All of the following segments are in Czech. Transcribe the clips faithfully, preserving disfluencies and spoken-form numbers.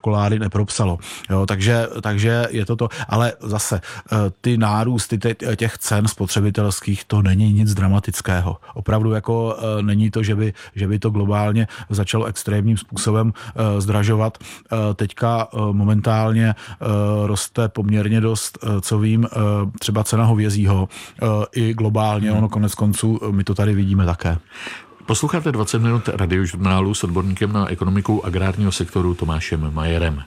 čokolády nepropsalo. Jo, takže, takže je to to, ale zase ty nárůsty těch cen spotřebitelských, to není nic dramatického. Opravdu jako není to, že by, že by to globálně začalo extrémním způsobem zdražovat. Teďka momentálně roste poměrně dost, co vím, třeba cena hovězího i globálně, ono konec konců, my to tady vidíme také. Posloucháte dvacet minut radiožurnálu s odborníkem na ekonomiku agrárního sektoru Tomášem Majerem.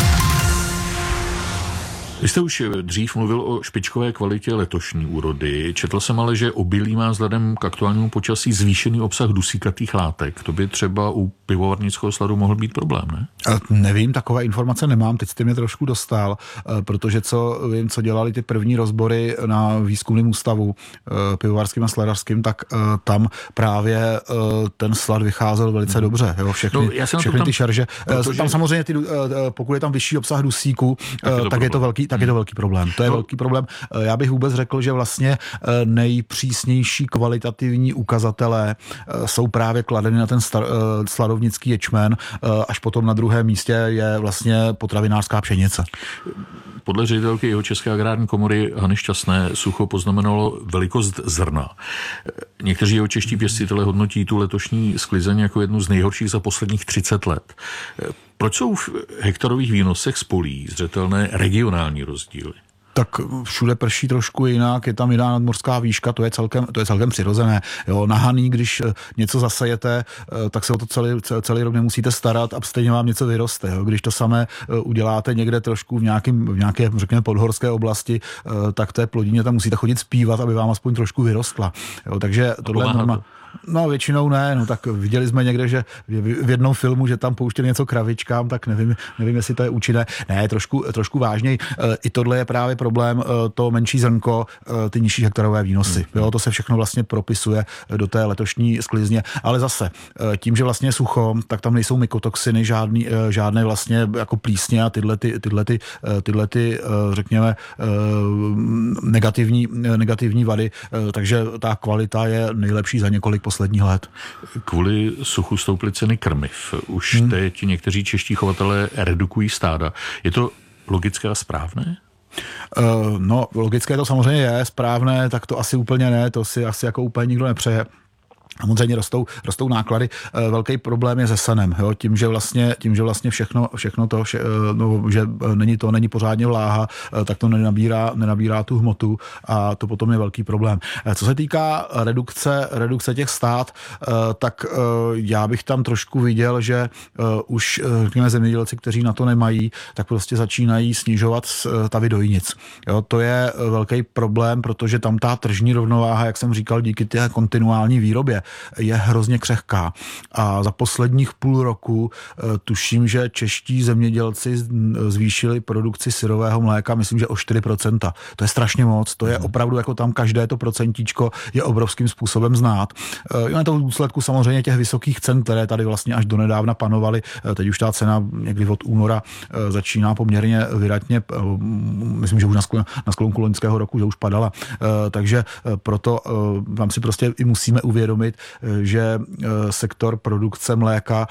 Vy jste už dřív mluvil o špičkové kvalitě letošní úrody. Četl jsem ale, že obilí má vzhledem k aktuálnímu počasí zvýšený obsah dusíkatých látek. To by třeba u pivovarnického sladu mohl být problém, ne? Nevím, takové informace nemám, teď jste mě trošku dostal, protože co vím, co dělali ty první rozbory na výzkumném ústavu pivovarským a sladařským, tak tam právě ten slad vycházel velice hmm. dobře. Jo, všechny no, všechny tam, ty šarže. protože... Tam samozřejmě, ty, pokud je tam vyšší obsah dusíku, tak je to, tak je to velký tak je to velký problém. To je no. velký problém. Já bych vůbec řekl, že vlastně nejpřísnější kvalitativní ukazatelé jsou právě kladeny na ten star, sladovnický ječmen, až potom na druhém místě je vlastně potravinářská pšenice. Podle ředitelky Jihočeské agrární komory Hany Šťastné sucho poznamenalo velikost zrna. Někteří jihočeští pěstitelé hodnotí tu letošní sklizeň jako jednu z nejhorších za posledních třicet let. Proč jsou v hektarových výnosech z polí zřetelné regionální rozdíly? Tak všude prší trošku jinak, je tam jiná nadmořská výška, to je celkem, to je celkem přirozené. Jo, na Haný, když něco zasejete, tak se o to celý, celý rok nemusíte starat a stejně vám něco vyroste. Jo. Když to samé uděláte někde trošku v, nějakým, v nějaké, řekněme, podhorské oblasti, tak té plodině tam musíte chodit zpívat, aby vám aspoň trošku vyrostla. Jo, takže tohle je norma... No většinou ne, no tak viděli jsme někde, že v jednom filmu, že tam pouštěli něco kravičkám, tak nevím, nevím, jestli to je účinné. Ne, trošku, trošku vážněji. I tohle je právě problém, to menší zrnko, ty nižší hektarové výnosy. Jo, to se všechno vlastně propisuje do té letošní sklizně. Ale zase, tím, že vlastně je sucho, tak tam nejsou mykotoxiny, žádný, žádné vlastně jako plísně a tyhle, ty, tyhle, ty, tyhle ty, řekněme, negativní, negativní vady. Takže ta kvalita je nejlepší za několik posledních let. Kvůli suchu stouply ceny krmiv. Už hmm. teď někteří čeští chovatelé redukují stáda. Je to logické a správné? Uh, no, logické to samozřejmě je, správné, tak to asi úplně ne, to si asi jako úplně nikdo nepřeje. Samozřejmě rostou, rostou náklady. Velký problém je se senem. Jo? Tím, že vlastně, tím, že vlastně všechno, všechno to, vše, no, že není to, není pořádně vláha, tak to nenabírá, nenabírá tu hmotu a to potom je velký problém. Co se týká redukce, redukce těch stád, tak já bych tam trošku viděl, že už řekněme zemědělci, kteří na to nemají, tak prostě začínají snižovat stavy dojnic. Jo? To je velký problém, protože tam ta tržní rovnováha, jak jsem říkal, díky té kontinuální výrobě je hrozně křehká. A za posledních půl roku tuším, že čeští zemědělci zvýšili produkci syrového mléka, myslím, že o čtyři procenta. To je strašně moc. To je opravdu jako tam každé to procentíčko je obrovským způsobem znát. Je to v důsledku samozřejmě těch vysokých cen, které tady vlastně až donedávna panovaly. Teď už ta cena někdy od února začíná poměrně vydatně, myslím, že už na sklonku loňského roku, že už padala. Takže proto tam si prostě i musíme uvědomit, že sektor produkce mléka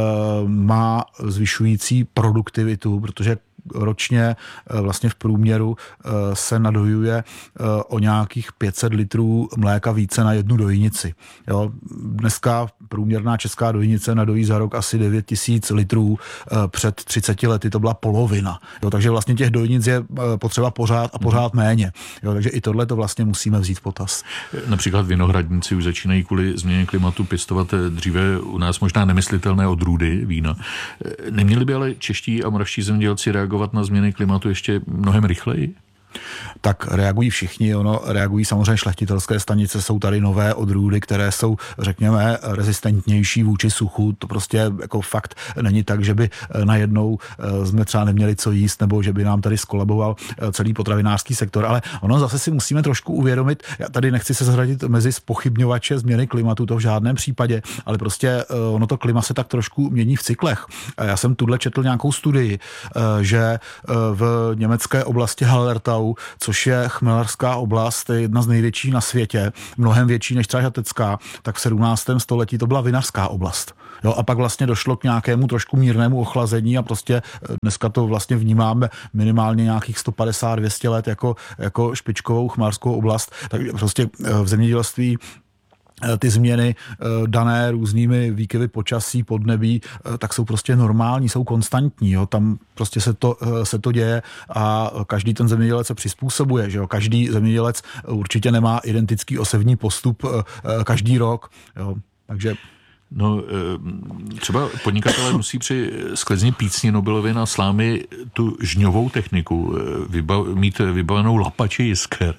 má zvyšující produktivitu, protože ročně vlastně v průměru se nadojuje o nějakých pět set litrů mléka více na jednu dojnici. Jo. Dneska průměrná česká dojnice nadojí za rok asi devět tisíc litrů, před třiceti lety to byla polovina. Jo. Takže vlastně těch dojnic je potřeba pořád a pořád méně. Jo. Takže i tohle to vlastně musíme vzít v potaz. Například vinohradníci už začínají kvůli změně klimatu pěstovat dříve u nás možná nemyslitelné odrůdy vína. Neměli by ale čeští a moravští zemědělci reagovat na změny klimatu ještě mnohem rychleji? Tak reagují všichni, ono reagují samozřejmě šlechtitelské stanice, jsou tady nové odrůdy, které jsou, řekněme, rezistentnější vůči suchu, to prostě jako fakt není tak, že by najednou jsme třeba neměli co jíst, nebo že by nám tady skolaboval celý potravinářský sektor, ale ono zase si musíme trošku uvědomit, já tady nechci se zhradit mezi zpochybňovače změny klimatu, to v žádném případě, ale prostě ono to klima se tak trošku mění v cyklech. Já jsem tuhle četl nějakou studii, že v německé oblasti Hallertau Gau, což je chmelařská oblast, je jedna z největších na světě, mnohem větší než třeba Žatecká, tak v sedmnáctém století to byla vinařská oblast. Jo, a pak vlastně došlo k nějakému trošku mírnému ochlazení a prostě dneska to vlastně vnímáme minimálně nějakých sto padesát až dvě stě let jako, jako špičkovou chmelařskou oblast. Takže prostě v zemědělství ty změny dané různými výkyvy počasí, podnebí, tak jsou prostě normální, jsou konstantní. Jo. Tam prostě se to, se to děje a každý ten zemědělec se přizpůsobuje. Že jo. Každý zemědělec určitě nemá identický osevní postup každý rok. Jo. Takže No, třeba podnikatelé musí při sklizně pícně Nobelovy na slámy tu žňovou techniku vybav, mít vybavenou lapači jisker.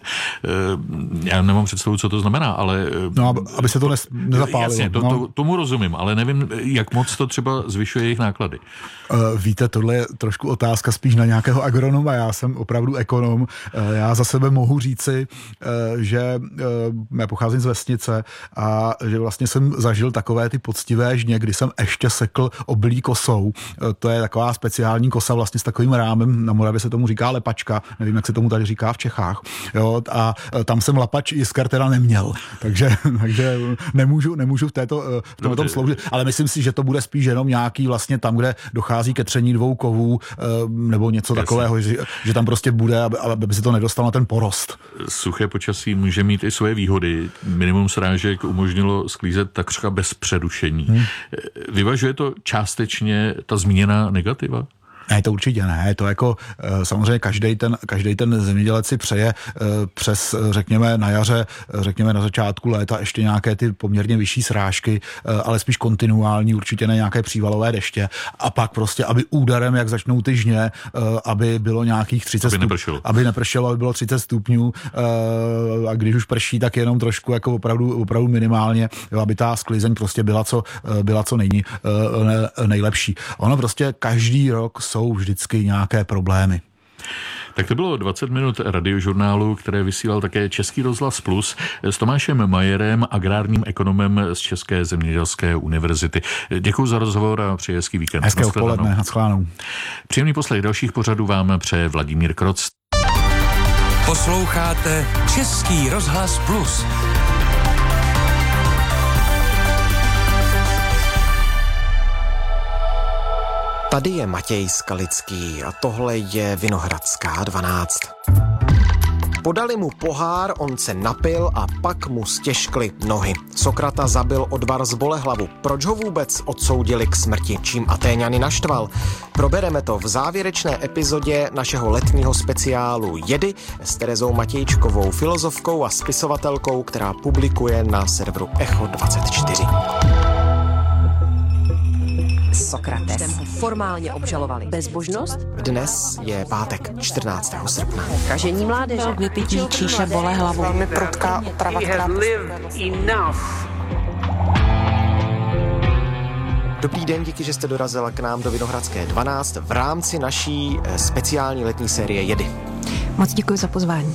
Já nemám představu, co to znamená, ale... No, aby se to ne, nezapálilo. Jasně, to, no. to, tomu rozumím, ale nevím, jak moc to třeba zvyšuje jejich náklady. Víte, tohle je trošku otázka spíš na nějakého agronoma. Já jsem opravdu ekonom. Já za sebe mohu říci, že já pocházím z vesnice a že vlastně jsem zažil takové ty poctivé žně, kdy jsem ještě sekl obilí kosou. To je taková speciální kosa vlastně s takovým rámem, na Moravě se tomu říká lepačka, nevím, jak se tomu tady říká v Čechách. Jo, a tam jsem lapač jisker teda neměl, takže, takže nemůžu, nemůžu v této v tom, tom sloužit, ale myslím si, že to bude spíš jenom nějaký vlastně tam, kde dochází ke tření dvou kovů nebo něco Jasně. takového, že, že tam prostě bude, aby, aby se to nedostalo na ten porost. Suché počasí může mít i svoje výhody. Minimum srážek umožnilo sklízet takřka bez přerušení. Hmm. Vyvažuje to částečně ta zmíněná negativa? Ne, to určitě ne. To jako samozřejmě každý ten, každý ten zemědělec si přeje přes, řekněme, na jaře, řekněme na začátku léta ještě nějaké ty poměrně vyšší srážky, ale spíš kontinuální, určitě ne nějaké přívalové deště. A pak prostě, aby úderem, jak začnou ty žně, aby bylo nějakých třicet aby stupňů. Nepršelo. Aby nepršelo, aby bylo třicet stupňů. A když už prší, tak jenom trošku jako opravdu, opravdu minimálně, jo, aby ta sklizeň prostě byla co, byla co nej, nejlepší. Ono prostě každý rok jsou jsou vždycky nějaké problémy. Tak to bylo dvacet minut radiožurnálu, které vysílal také Český rozhlas Plus s Tomášem Majerem, agrárním ekonomem z České zemědělské univerzity. Děkuji za rozhovor a přeji hezký víkend. Hezké odpoledne, nashledanou. Příjemný poslech dalších pořadů vám přeje Vladimír Kroc. Posloucháte Český rozhlas Plus. Tady je Matěj Skalický a tohle je Vinohradská dvanáct. Podali mu pohár, on se napil a pak mu stěžkly nohy. Sokrata zabil odvar z Bolehlavu. Proč ho vůbec odsoudili k smrti? Čím Atéňany naštval? Probereme to v závěrečné epizodě našeho letního speciálu Jedy s Terezou Matějčkovou, filozofkou a spisovatelkou, která publikuje na serveru Echo dvacet čtyři. Sokrates. Jsem ho formálně obžalovali. Bezbožnost? Dnes je pátek, čtrnáctého srpna. Kažení mládeže. Vypití číše Bolehlavu. Velmi prudká otrava, která... Dobrý den, díky, že jste dorazila k nám do Vinohradské dvanáct v rámci naší speciální letní série Jedy. Moc děkuji za pozvání.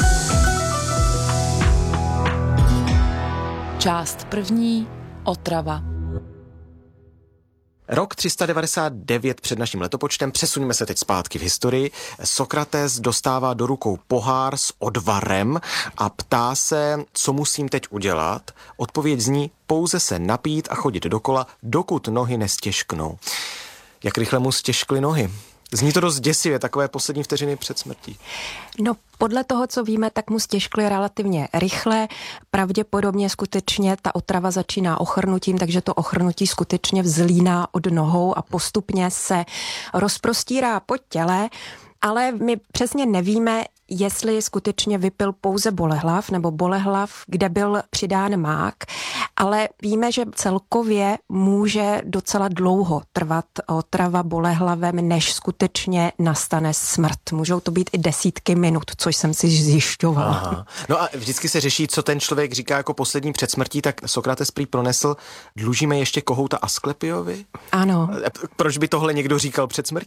Část první. Otrava. Rok tři sta devadesát devět před naším letopočtem, přesuníme se teď zpátky v historii. Sokrates dostává do rukou pohár s odvarem a ptá se, co musím teď udělat. Odpověď zní, pouze se napít a chodit dokola, dokud nohy nestěžknou. Jak rychle mu stěžkly nohy? Zní to dost děsivě, takové poslední vteřiny před smrtí. No, podle toho, co víme, tak mu stěžkly relativně rychle. Pravděpodobně skutečně ta otrava začíná ochrnutím, takže to ochrnutí skutečně vzlíná od nohou a postupně se rozprostírá po těle, ale my přesně nevíme, jestli skutečně vypil pouze Bolehlav nebo Bolehlav, kde byl přidán mák, ale víme, že celkově může docela dlouho trvat otrava Bolehlavem, než skutečně nastane smrt. Můžou to být i desítky minut, což jsem si zjišťovala. Aha. No a vždycky se řeší, co ten člověk říká jako poslední před smrtí, tak Sokrates prý pronesl, dlužíme ještě kohouta Asklepiovi? Ano. Proč by tohle někdo říkal před smrtí?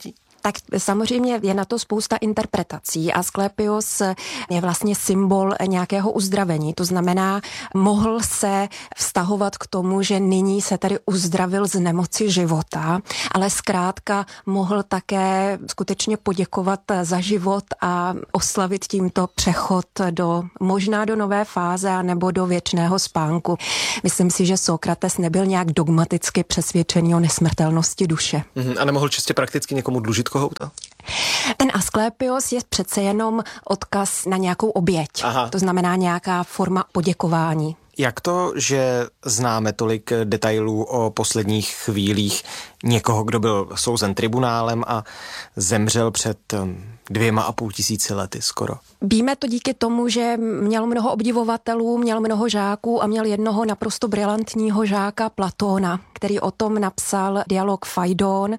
Tak samozřejmě je na to spousta interpretací. Asklepios je vlastně symbol nějakého uzdravení. To znamená, mohl se vztahovat k tomu, že nyní se tady uzdravil z nemoci života, ale zkrátka mohl také skutečně poděkovat za život a oslavit tímto přechod do možná do nové fáze nebo do věčného spánku. Myslím si, že Sokrates nebyl nějak dogmaticky přesvědčený o nesmrtelnosti duše. A nemohl čistě prakticky někomu dlužit kohouta? Ten Asklepios je přece jenom odkaz na nějakou oběť. Aha. To znamená nějaká forma poděkování. Jak to, že známe tolik detailů o posledních chvílích někoho, kdo byl souzen tribunálem a zemřel před dvěma a půl tisíci lety skoro? Víme to díky tomu, že měl mnoho obdivovatelů, měl mnoho žáků a měl jednoho naprosto brilantního žáka Platóna, který o tom napsal dialog Faidon.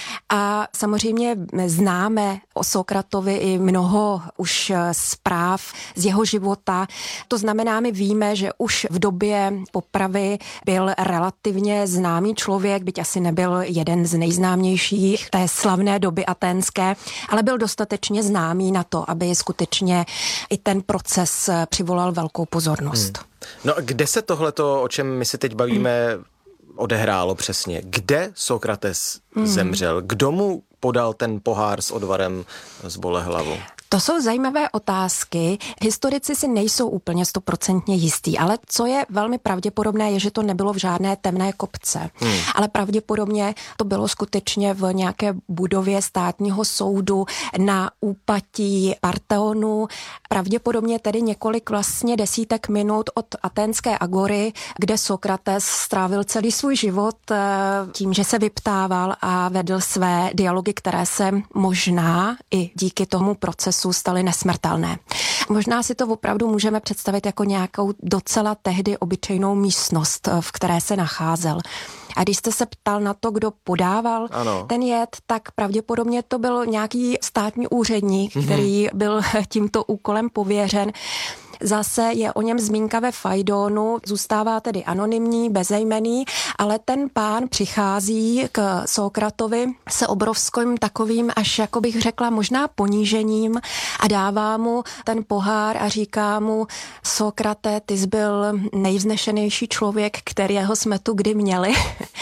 A samozřejmě známe o Sokratovi i mnoho už zpráv z jeho života. To znamená, my víme, že už v době popravy byl relativně známý člověk, byť asi nebyl jeden z nejznámějších té slavné doby aténské, ale byl dostatečně známý na to, aby skutečně i ten proces přivolal velkou pozornost. Hmm. No kde se tohleto, o čem my se teď bavíme, hmm. odehrálo přesně? Kde Sokrates hmm. zemřel? Kdo mu podal ten pohár s odvarem z Bolehlavu? To jsou zajímavé otázky. Historici si nejsou úplně stoprocentně jistý, ale co je velmi pravděpodobné, je, že to nebylo v žádné temné kopce. Hmm. Ale pravděpodobně to bylo skutečně v nějaké budově státního soudu na úpatí Partheonu. Pravděpodobně tedy několik vlastně desítek minut od aténské agory, kde Sokrates strávil celý svůj život tím, že se vyptával a vedl své dialogy, které se možná i díky tomu procesu staly nesmrtelné. Možná si to opravdu můžeme představit jako nějakou docela tehdy obyčejnou místnost, v které se nacházel. A když jste se ptal na to, kdo podával ano. ten jed, tak pravděpodobně to byl nějaký státní úředník, mm-hmm. který byl tímto úkolem pověřen. Zase je o něm zmínka ve Faidonu, zůstává tedy anonymní, bezejmenný, ale ten pán přichází k Sokratovi se obrovským takovým, až jako bych řekla, možná ponížením a dává mu ten pohár a říká mu: Sokrate, ty jsi byl nejvznešenější člověk, kterého jsme tu kdy měli.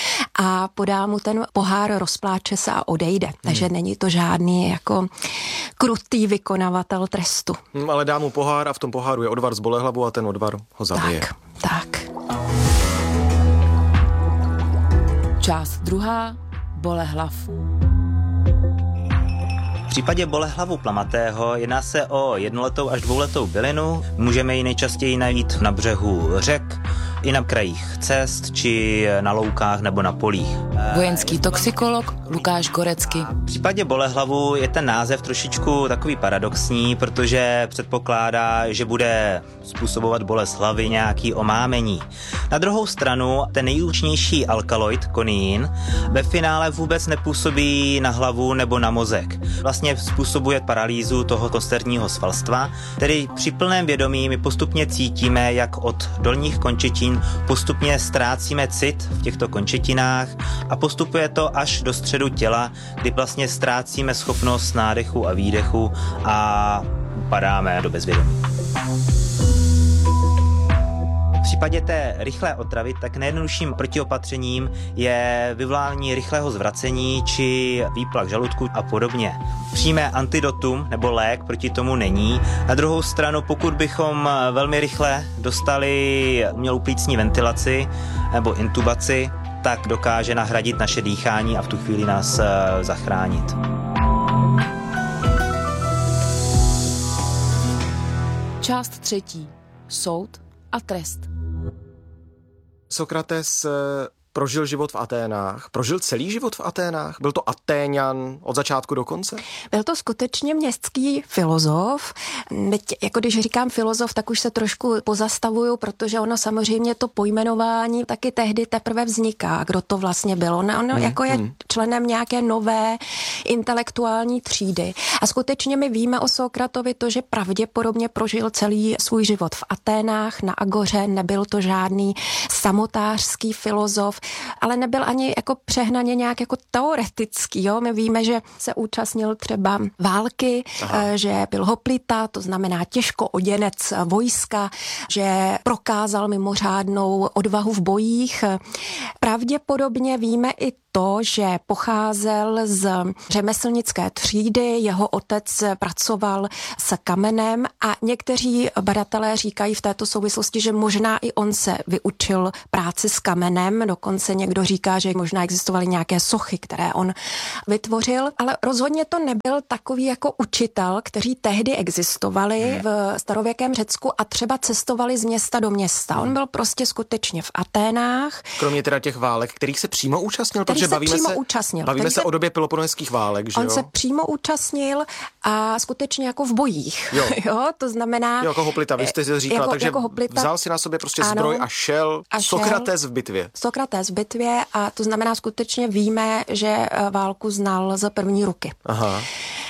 A podá mu ten pohár, rozpláče se a odejde. Hmm. Takže není to žádný jako krutý vykonavatel trestu. Hmm, ale dá mu pohár a v tom poháru je odvar z Bolehlavu a ten odvar ho zabije. Tak, tak. Část druhá. Bolehlav. V případě Bolehlavu Plamatého jedná se o jednoletou až dvouletou bylinu. Můžeme ji nejčastěji najít na břehu řek, i na krajích cest, či na loukách nebo na polích. Vojenský toxikolog Lukáš Korecký. V případě Bolehlavu je ten název trošičku takový paradoxní, protože předpokládá, že bude způsobovat bolest hlavy, nějaký omámení. Na druhou stranu ten nejúčinnější alkaloid, koniin, ve finále vůbec nepůsobí na hlavu nebo na mozek. Vlastně způsobuje paralýzu toho kosterního svalstva, tedy při plném vědomí my postupně cítíme, jak od dolních končetin postupně ztrácíme cit v těchto končetinách a postupuje to až do středu těla, kdy vlastně ztrácíme schopnost nádechu a výdechu a padáme do bezvědomí. V případě té rychlé otravy tak nejjednodušším protiopatřením je vyvolání rychlého zvracení či výplach žaludku a podobně. Přímé antidotum nebo lék proti tomu není. Na druhou stranu, pokud bychom velmi rychle dostali umělou plícní ventilaci nebo intubaci, tak dokáže nahradit naše dýchání a v tu chvíli nás zachránit. Část třetí. Soud a trest. Sokrates prožil život v Aténách. Prožil celý život v Aténách? Byl to Atéňan od začátku do konce? Byl to skutečně městský filozof. Teď, jako když říkám filozof, tak už se trošku pozastavuju, protože ono samozřejmě to pojmenování taky tehdy teprve vzniká. Kdo to vlastně bylo? Ono hmm, jako je hmm. členem nějaké nové intelektuální třídy. A skutečně my víme o Sokratovi to, že pravděpodobně prožil celý svůj život v Aténách, na agoře. Nebyl to žádný samotářský filozof. ale nebyl ani jako přehnaně nějak jako teoretický. Jo? My víme, že se účastnil třeba války, Aha. že byl hoplita, to znamená těžko oděnec vojska, že prokázal mimořádnou odvahu v bojích. Pravděpodobně víme i to, že pocházel z řemeslnické třídy, jeho otec pracoval s kamenem a někteří badatelé říkají v této souvislosti, že možná i on se vyučil práci s kamenem, dokonce někdo říká, že možná existovaly nějaké sochy, které on vytvořil, ale rozhodně to nebyl takový jako učitel, kteří tehdy existovali v starověkém Řecku a třeba cestovali z města do města. On byl prostě skutečně v Aténách. Kromě teda těch válek, kterých se přímo účastnil, který protože se bavíme přímo se, účastnil. bavíme Takže se o době peloponeských válek, že on jo? se přímo účastnil a skutečně jako v bojích. Jo. jo to znamená... Jo, jako hoplita, vy jste říkala, jako, takže jako hoplita, vzal si na sobě prostě ano, zbroj a šel a Sokrates v bitvě. Sokrates v bitvě a to znamená skutečně víme, že válku znal z první ruky. Aha.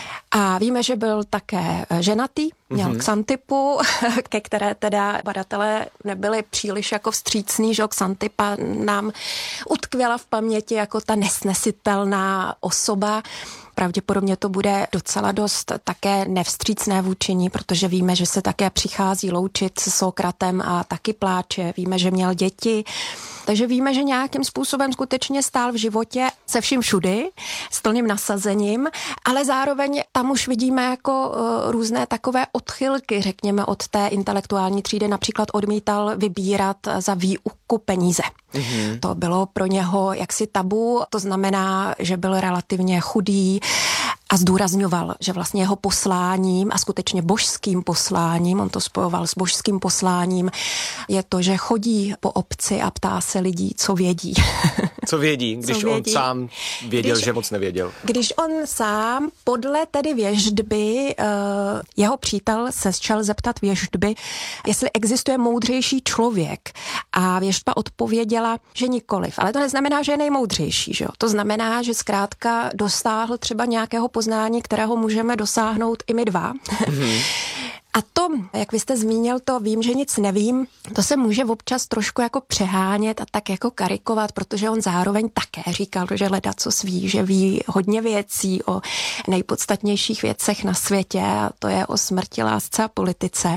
A víme, že byl také ženatý, měl mm-hmm. Xantipu, ke které teda badatelé nebyli příliš jako vstřícní, že Xantipa nám utkvěla v paměti jako ta nesnesitelná osoba. Pravděpodobně to bude docela dost také nevstřícné vůči ní, protože víme, že se také přichází loučit s Sokratem a taky pláče. Víme, že měl děti. Takže víme, že nějakým způsobem skutečně stál v životě se vším všudy, s plným nasazením, ale zároveň tam už vidíme jako uh, různé takové odchylky, řekněme, od té intelektuální třídy. Například odmítal vybírat za výuku peníze. Mm-hmm. To bylo pro něho jaksi tabu, to znamená, že byl relativně chudý a zdůrazňoval, že vlastně jeho posláním a skutečně božským posláním, on to spojoval s božským posláním, je to, že chodí po obci a ptá se lidí, co vědí. Co vědí, když co vědí? On sám věděl, když, že moc nevěděl. Když on sám podle tedy věštby, uh, jeho přítel se šel zeptat věštby, jestli existuje moudřejší člověk. A věštba odpověděla, že nikoliv. Ale to neznamená, že je nejmoudřejší. Že jo? To znamená, že zkrátka dostáhl třeba nějakého poznání, kterého můžeme dosáhnout i my dva. Mm-hmm. A to, jak vy jste zmínil, to vím, že nic nevím, to se může občas trošku jako přehánět a tak jako karikovat, protože on zároveň také říkal, že ledacos ví, že ví hodně věcí o nejpodstatnějších věcech na světě a to je o smrti, lásce a politice.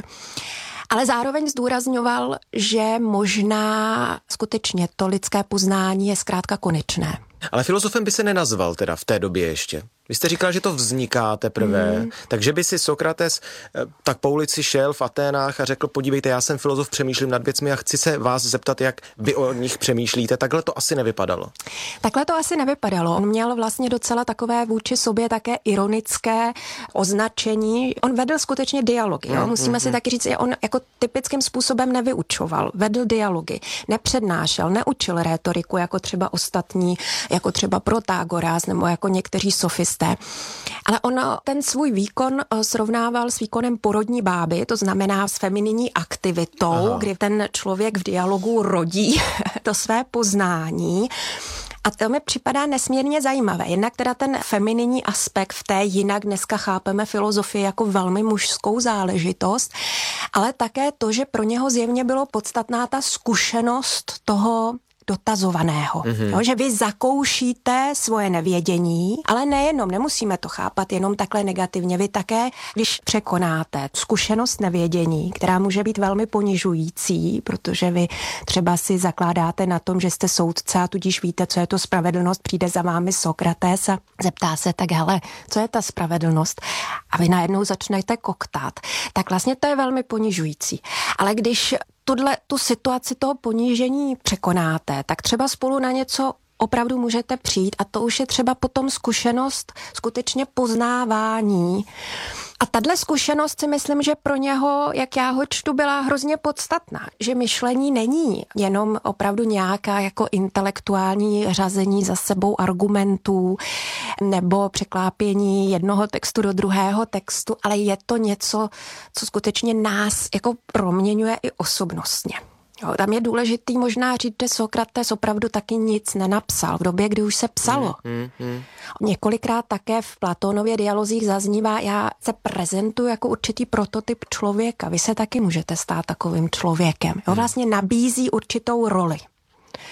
Ale zároveň zdůrazňoval, že možná skutečně to lidské poznání je zkrátka konečné. Ale filozofem by se nenazval teda v té době ještě. Vy jste říkal, že to vzniká teprve, mm. takže by si Sokrates tak po ulici šel v Aténách a řekl, podívejte, já jsem filozof, přemýšlím nad věcmi a chci se vás zeptat, jak vy o nich přemýšlíte. Takhle to asi nevypadalo. Takhle to asi nevypadalo. On měl vlastně docela takové vůči sobě také ironické označení. On vedl skutečně dialogy. Jo? Musíme mm, si mm. taky říct, že on jako typickým způsobem nevyučoval. Vedl dialogy, nepřednášel, neučil rétoriku jako třeba ostatní, jako třeba Protagoras nebo jako někteří sofisté. Ale on ten svůj výkon srovnával s výkonem porodní báby, to znamená s femininní aktivitou, Aha. kdy ten člověk v dialogu rodí to své poznání. A to mi připadá nesmírně zajímavé. Jednak teda ten femininní aspekt v té jinak dneska chápeme filozofii jako velmi mužskou záležitost, ale také to, že pro něho zjevně bylo podstatná ta zkušenost toho dotazovaného. Mm-hmm. Jo, že vy zakoušíte svoje nevědění, ale nejenom, nemusíme to chápat jenom takhle negativně. Vy také, když překonáte zkušenost nevědění, která může být velmi ponižující, protože vy třeba si zakládáte na tom, že jste soudce a tudíž víte, co je to spravedlnost, přijde za vámi Sokrates a zeptá se, tak hele, co je ta spravedlnost? A vy najednou začnete koktat. Tak vlastně to je velmi ponižující. Ale když tuhle, tu situaci toho ponížení překonáte, tak třeba spolu na něco opravdu můžete přijít a to už je třeba potom zkušenost skutečně poznávání. A tahle zkušenost si myslím, že pro něho, jak já ho čtu, byla hrozně podstatná. Že myšlení není jenom opravdu nějaká jako intelektuální řazení za sebou argumentů nebo překlápění jednoho textu do druhého textu, ale je to něco, co skutečně nás jako proměňuje i osobnostně. Jo, tam je důležitý možná říct, že Sokrates opravdu taky nic nenapsal v době, kdy už se psalo. Mm, mm, mm. Několikrát také v Platónově dialozích zaznívá, já se prezentuji jako určitý prototyp člověka. Vy se taky můžete stát takovým člověkem. Jo, vlastně nabízí určitou roli.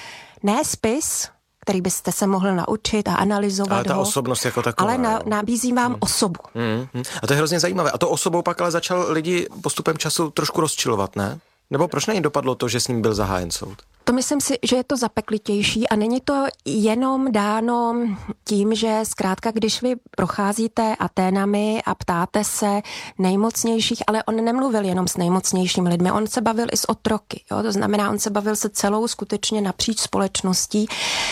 ne spis, který byste se mohl naučit a analyzovat ale ta ho, osobnost jako taková. ale na, jo. nabízím vám hmm. osobu. Hmm. Hmm. A to je hrozně zajímavé. A to osobou pak ale začal lidi postupem času trošku rozčilovat, ne? Nebo proč na něj dopadlo to, že s ním byl zahájen soud? To myslím si, že je to zapeklitější a není to jenom dáno tím, že zkrátka, když vy procházíte Aténami a ptáte se nejmocnějších, ale on nemluvil jenom s nejmocnějšími lidmi, on se bavil i s otroky, jo? To znamená, on se bavil se celou skutečně napříč společností.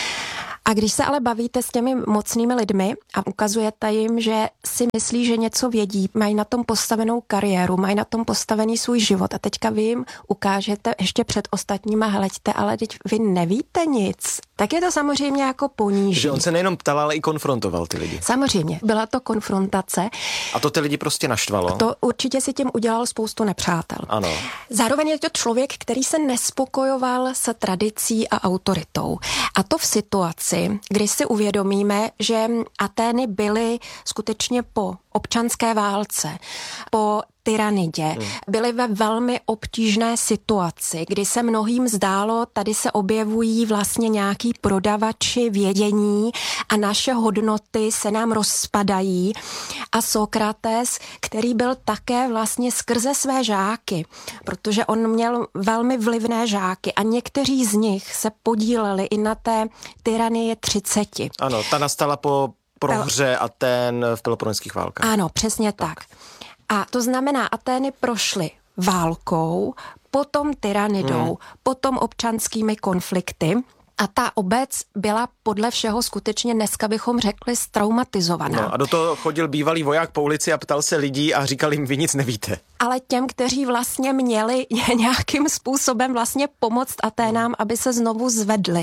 A když se ale bavíte s těmi mocnými lidmi a ukazujete jim, že si myslí, že něco vědí, mají na tom postavenou kariéru, mají na tom postavený svůj život a teďka vy jim ukážete ještě před ostatníma, hleďte, ale teď vy nevíte nic, tak je to samozřejmě jako poníží. Že on se nejenom ptal, ale i konfrontoval ty lidi. Samozřejmě, byla to konfrontace. A to ty lidi prostě naštvalo. To určitě si tím udělal spoustu nepřátel. Ano. Zároveň je to člověk, který se nespokojoval s tradicí a autoritou. A to v situaci, kdy si uvědomíme, že Atény byly skutečně po občanské válce, po tyranidě, hmm. byly ve velmi obtížné situaci, kdy se mnohým zdálo, tady se objevují vlastně nějaký prodavači vědění a naše hodnoty se nám rozpadají. A Sokrates, který byl také vlastně skrze své žáky, protože on měl velmi vlivné žáky a někteří z nich se podíleli i na té tyranii třiceti. Ano, ta nastala po prohře Atén v Peloponeských válkách. Ano, přesně tak. tak. A to znamená, Atény prošly válkou, potom tyranidou, hmm. potom občanskými konflikty. A ta obec byla podle všeho skutečně, dneska bychom řekli, straumatizovaná. No a do toho chodil bývalý voják po ulici a ptal se lidí a říkal jim, vy nic nevíte. Ale těm, kteří vlastně měli nějakým způsobem vlastně pomoct Aténám, aby se znovu zvedli.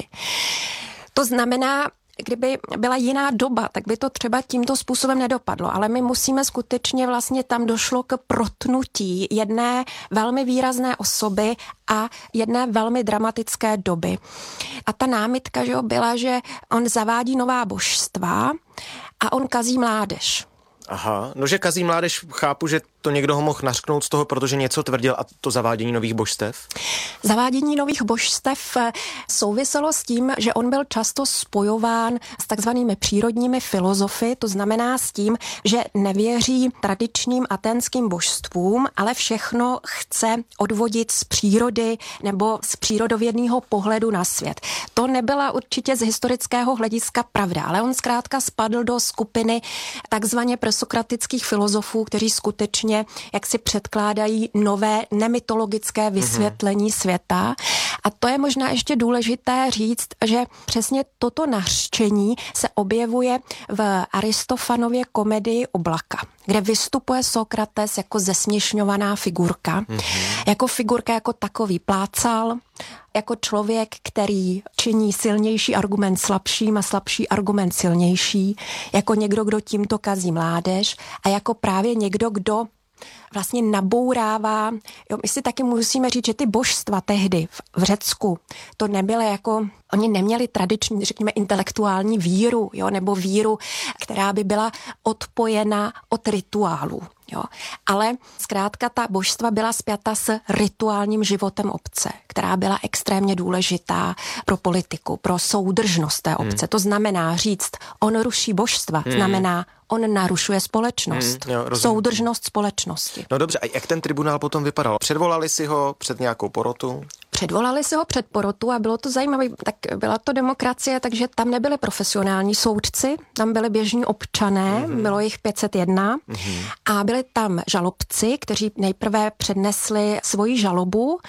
To znamená, kdyby byla jiná doba, tak by to třeba tímto způsobem nedopadlo. Ale my musíme skutečně vlastně tam došlo k protnutí jedné velmi výrazné osoby a jedné velmi dramatické doby. A ta námitka, že jo, byla, že on zavádí nová božstva a on kazí mládež. Aha, no že kazí mládež, chápu, že to někdo ho mohl nařknout z toho, protože něco tvrdil a to zavádění nových božstev? Zavádění nových božstev souviselo s tím, že on byl často spojován s takzvanými přírodními filozofy, to znamená s tím, že nevěří tradičním aténským božstvům, ale všechno chce odvodit z přírody nebo z přírodovědného pohledu na svět. To nebyla určitě z historického hlediska pravda, ale on zkrátka spadl do skupiny takzvaně presokratických filozofů, kteří skutečně jak si předkládají nové nemytologické vysvětlení mm-hmm. světa. A to je možná ještě důležité říct, že přesně toto nařčení se objevuje v Aristofanově komedii Oblaka, kde vystupuje Sokrates jako zesměšňovaná figurka. Mm-hmm. Jako figurka jako takový plácal, jako člověk, který činí silnější argument slabším a slabší argument silnější, jako někdo, kdo tímto kazí mládež a jako právě někdo, kdo vlastně nabourává, jo, my si taky musíme říct, že ty božstva tehdy v, v Řecku, to nebylo jako, oni neměli tradiční, řekněme, intelektuální víru, jo, nebo víru, která by byla odpojena od rituálů. Jo. Ale zkrátka ta božstva byla spjata s rituálním životem obce, která byla extrémně důležitá pro politiku, pro soudržnost té obce. Hmm. To znamená říct, on ruší božstva, hmm. znamená, on narušuje společnost, hmm, jo, soudržnost společnosti. No dobře, a jak ten tribunál potom vypadal? Předvolali si ho před nějakou porotu? Předvolali si ho před porotu a bylo to zajímavé, tak byla to demokracie, takže tam nebyli profesionální soudci, tam byli běžní občané, mm-hmm. bylo jich pět set jedna mm-hmm. a byli tam žalobci, kteří nejprve přednesli svoji žalobu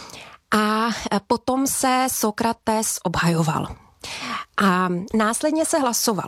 a potom se Sokrates obhajoval. A následně se hlasovalo.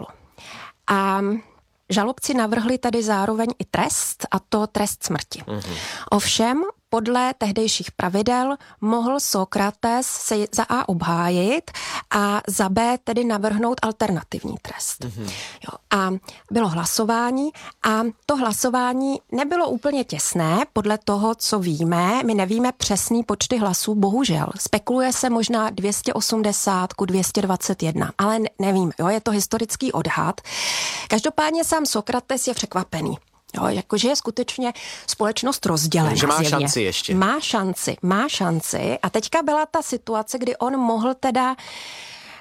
A žalobci navrhli tady zároveň i trest, a to trest smrti. Mm-hmm. Ovšem, podle tehdejších pravidel mohl Sokrates se za A obhájit a za B tedy navrhnout alternativní trest. Mm-hmm. Jo, a bylo hlasování a to hlasování nebylo úplně těsné podle toho, co víme. My nevíme přesný počty hlasů, bohužel. Spekuluje se možná dvě stě osmdesát ku dvě stě dvacet jedna, ale ne, nevím, jo, je to historický odhad. Každopádně sám Sokrates je překvapený. Jo, jakože je skutečně společnost rozdělená. Že má zjevně. šanci ještě. Má šanci, má šanci. A teďka byla ta situace, kdy on mohl teda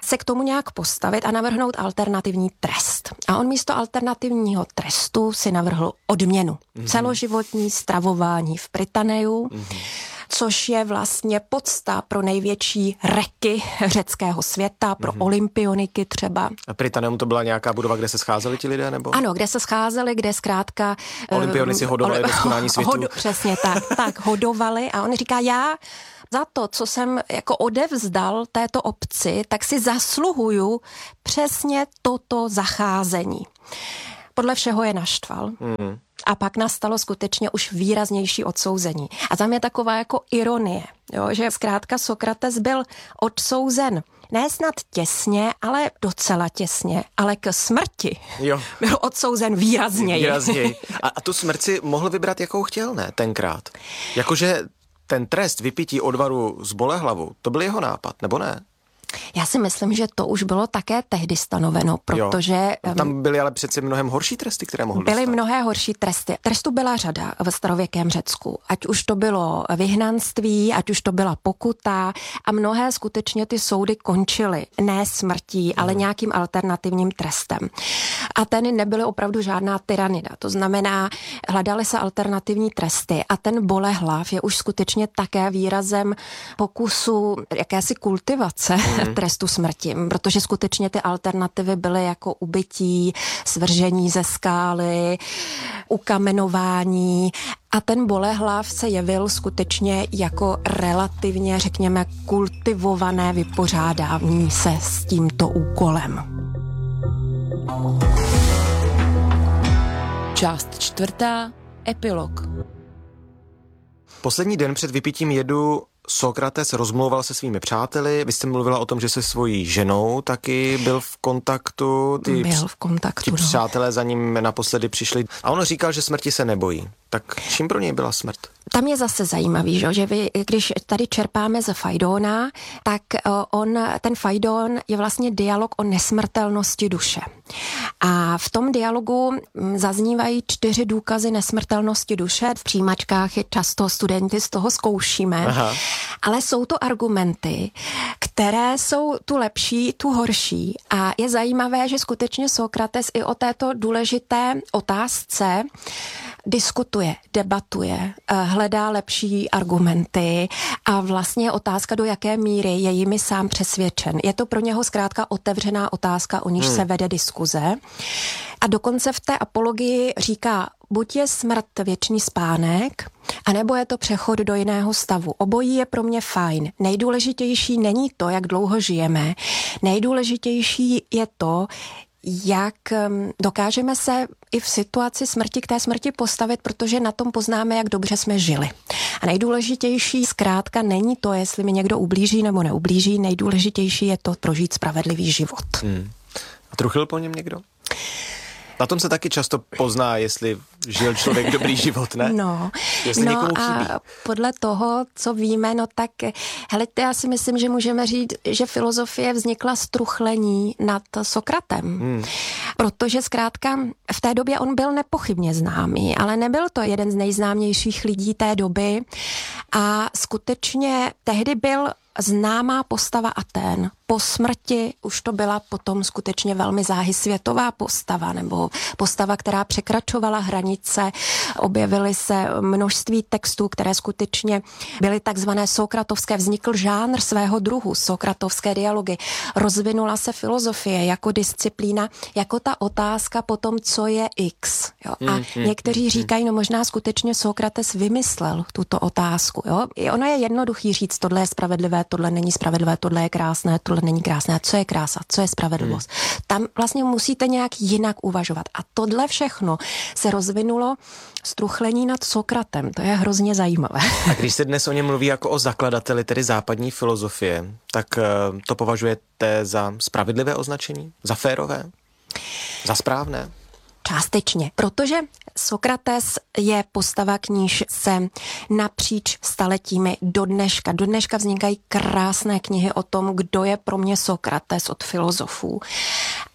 se k tomu nějak postavit a navrhnout alternativní trest. A on místo alternativního trestu si navrhl odměnu. Mm-hmm. Celoživotní stravování v Prytaneju, mm-hmm. což je vlastně podsta pro největší reky řeckého světa, pro mm-hmm. olympioniky třeba. A Prytaneum to byla nějaká budova, kde se scházeli ti lidé, nebo? Ano, kde se scházeli, kde zkrátka... Olympionici hodovali do skonání světu. Hodo, přesně tak, tak, hodovali a on říká, já za to, co jsem jako odevzdal této obci, tak si zasluhuju přesně toto zacházení. Podle všeho je naštval. Mm. A pak nastalo skutečně už výraznější odsouzení. A tam je taková jako ironie, jo, že zkrátka Sokrates byl odsouzen ne snad těsně, ale docela těsně, ale k smrti jo. byl odsouzen výrazněji. výrazněji. A, a tu smrt si mohl vybrat, jakou chtěl, ne, tenkrát? Jakože ten trest vypití odvaru z Bolehlavu, to byl jeho nápad, nebo ne? Já si myslím, že to už bylo také tehdy stanoveno, protože... Jo. Tam byly ale přece mnohem horší tresty, které mohl Byly dostat. mnohé horší tresty. Trestů byla řada ve starověkém Řecku. Ať už to bylo vyhnanství, ať už to byla pokuta a mnohé skutečně ty soudy končily ne smrtí, ale hmm. nějakým alternativním trestem. Ateny nebyly opravdu žádná tyranida. To znamená, hledaly se alternativní tresty a ten Bolehlav je už skutečně také výrazem pokusu jakési kultivace hmm. trestu smrti, protože skutečně ty alternativy byly jako ubytí, svržení ze skály, ukamenování a ten Bolehlav se jevil skutečně jako relativně, řekněme, kultivované vypořádání se s tímto úkolem. Část čtvrtá. Epilog. Poslední den před vypitím jedu Sokrates rozmlouval se svými přáteli. Vy jste mluvila o tom, že se svojí ženou taky byl v kontaktu. Ty byl v kontaktu, Ti no. přátelé za ním naposledy přišli. A on říkal, že smrti se nebojí. Tak čím pro něj byla smrt? Tam je zase zajímavý, že vy, když tady čerpáme ze Fajdona, tak on, ten Fajdon je vlastně dialog o nesmrtelnosti duše. A v tom dialogu zaznívají čtyři důkazy nesmrtelnosti duše. V přijímačkách je často studenti z toho zkoušíme. Aha. Ale jsou to argumenty, které jsou tu lepší, tu horší. A je zajímavé, že skutečně Sokrates i o této důležité otázce diskutuje, debatuje, hledá lepší argumenty a vlastně je otázka, do jaké míry je jimi sám přesvědčen. Je to pro něho zkrátka otevřená otázka, o níž hmm. se vede diskuze. A dokonce v té apologii říká, buď je smrt věčný spánek, anebo je to přechod do jiného stavu. Obojí je pro mě fajn. Nejdůležitější není to, jak dlouho žijeme. Nejdůležitější je to, jak dokážeme se i v situaci smrti k té smrti postavit, protože na tom poznáme, jak dobře jsme žili. A nejdůležitější zkrátka není to, jestli mi někdo ublíží nebo neublíží, nejdůležitější je to prožít spravedlivý život. Hmm. A truchlil po něm někdo? Na tom se taky často pozná, jestli žil člověk dobrý život, ne? No, jestli no někomu a chybí. podle toho, co víme, no tak, hele, já si myslím, že můžeme říct, že filozofie vznikla z truchlení nad Sokratem. Hmm. Protože zkrátka v té době on byl nepochybně známý, ale nebyl to jeden z nejznámějších lidí té doby a skutečně tehdy byl známá postava Atén. Po smrti už to byla potom skutečně velmi záhy světová postava, nebo postava, která překračovala hranice. Objevily se množství textů, které skutečně byly takzvané sokratovské. Vznikl žánr svého druhu, sokratovské dialogy. Rozvinula se filozofie jako disciplína, jako ta otázka potom, co je X. Jo? A mm, mm, někteří mm, říkají, no možná skutečně Sokrates vymyslel tuto otázku. Jo? Ono je jednoduchý říct, tohle je spravedlivé, tohle není spravedlivé, tohle je krásné, tohle není krásné. Co je krása, co je spravedlivost? Hmm. Tam vlastně musíte nějak jinak uvažovat. A tohle všechno se rozvinulo z truchlení nad Sokratem. To je hrozně zajímavé. A když se dnes o něm mluví jako o zakladateli, tedy západní filozofie, tak to považujete za spravedlivé označení? Za férové? Za správné? Částečně, protože Sokrates je postava, k níž se napříč staletími do dneška. Do dneška vznikají krásné knihy o tom, kdo je pro mě Sokrates od filozofů.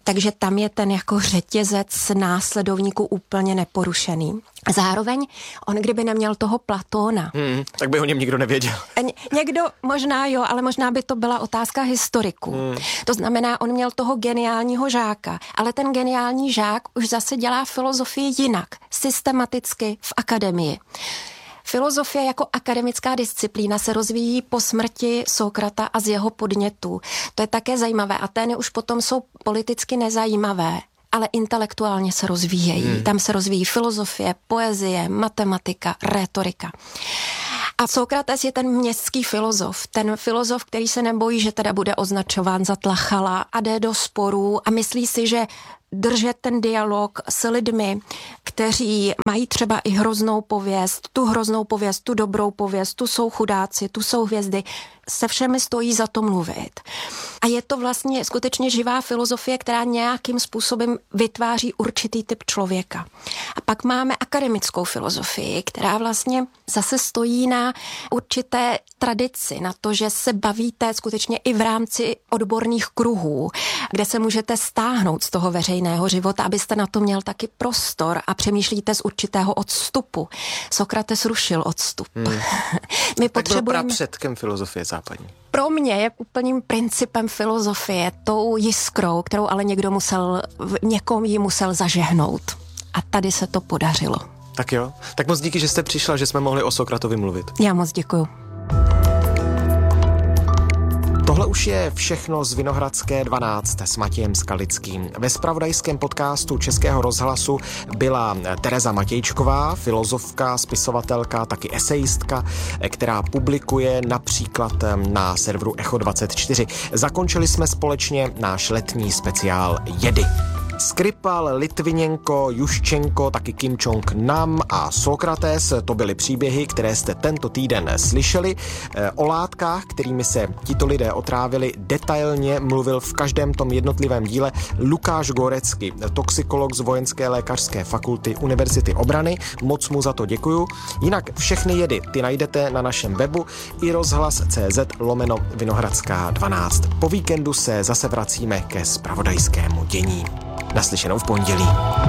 takže tam je ten jako řetězec následovníků úplně neporušený. Zároveň on, kdyby neměl toho Platóna. Hmm, tak by o něm nikdo nevěděl. Ně, někdo možná jo, ale možná by to byla otázka historiků. Hmm. To znamená, on měl toho geniálního žáka, ale ten geniální žák už zase dělá filozofii jinak, systematicky v akademii. Filozofie jako akademická disciplína se rozvíjí po smrti Sokrata a z jeho podnětů. To je také zajímavé. Atény už potom jsou politicky nezajímavé, ale intelektuálně se rozvíjejí. Hmm. Tam se rozvíjí filozofie, poezie, matematika, rétorika. A Sokrates je ten městský filozof. Ten filozof, který se nebojí, že teda bude označován za tlachala a jde do sporů a myslí si, že držet ten dialog s lidmi, kteří mají třeba i hroznou pověst, tu hroznou pověst, tu dobrou pověst, tu jsou chudáci, tu jsou hvězdy, se všemi stojí za to mluvit. A je to vlastně skutečně živá filozofie, která nějakým způsobem vytváří určitý typ člověka. A pak máme akademickou filozofii, která vlastně zase stojí na určité tradici, na to, že se bavíte skutečně i v rámci odborných kruhů, kde se můžete stáhnout z toho veřejného života, abyste na to měl taky prostor a přemýšlíte z určitého odstupu. Sokrates rušil odstup. Hmm. My tak byl prapředkem filozofie západní. Pro mě je úplným principem filozofie, tou jiskrou, kterou ale někdo musel, někomu ji musel zažehnout. A tady se to podařilo. Tak jo. Tak moc díky, že jste přišla, že jsme mohli o Sokratovi mluvit. Já moc děkuju. Tohle už je všechno z Vinohradské dvanáct s Matějem Skalickým. Ve zpravodajském podcastu Českého rozhlasu byla Tereza Matějčková, filozofka, spisovatelka, taky esejistka, která publikuje například na serveru Echo dvacet čtyři. Zakončili jsme společně náš letní speciál Jedy. Skripal, Litviněnko, Juščenko, taky Kim Jong-nam a Sokrates, to byly příběhy, které jste tento týden slyšeli. O látkách, kterými se tito lidé otrávili, detailně mluvil v každém tom jednotlivém díle Lukáš Gorecky, toxikolog z Vojenské lékařské fakulty Univerzity obrany. Moc mu za to děkuju. Jinak všechny jedy ty najdete na našem webu i rozhlas tečka cé zet lomeno Vinohradská dvanáct. Po víkendu se zase vracíme ke zpravodajskému dění. Naslyšenou v pondělí.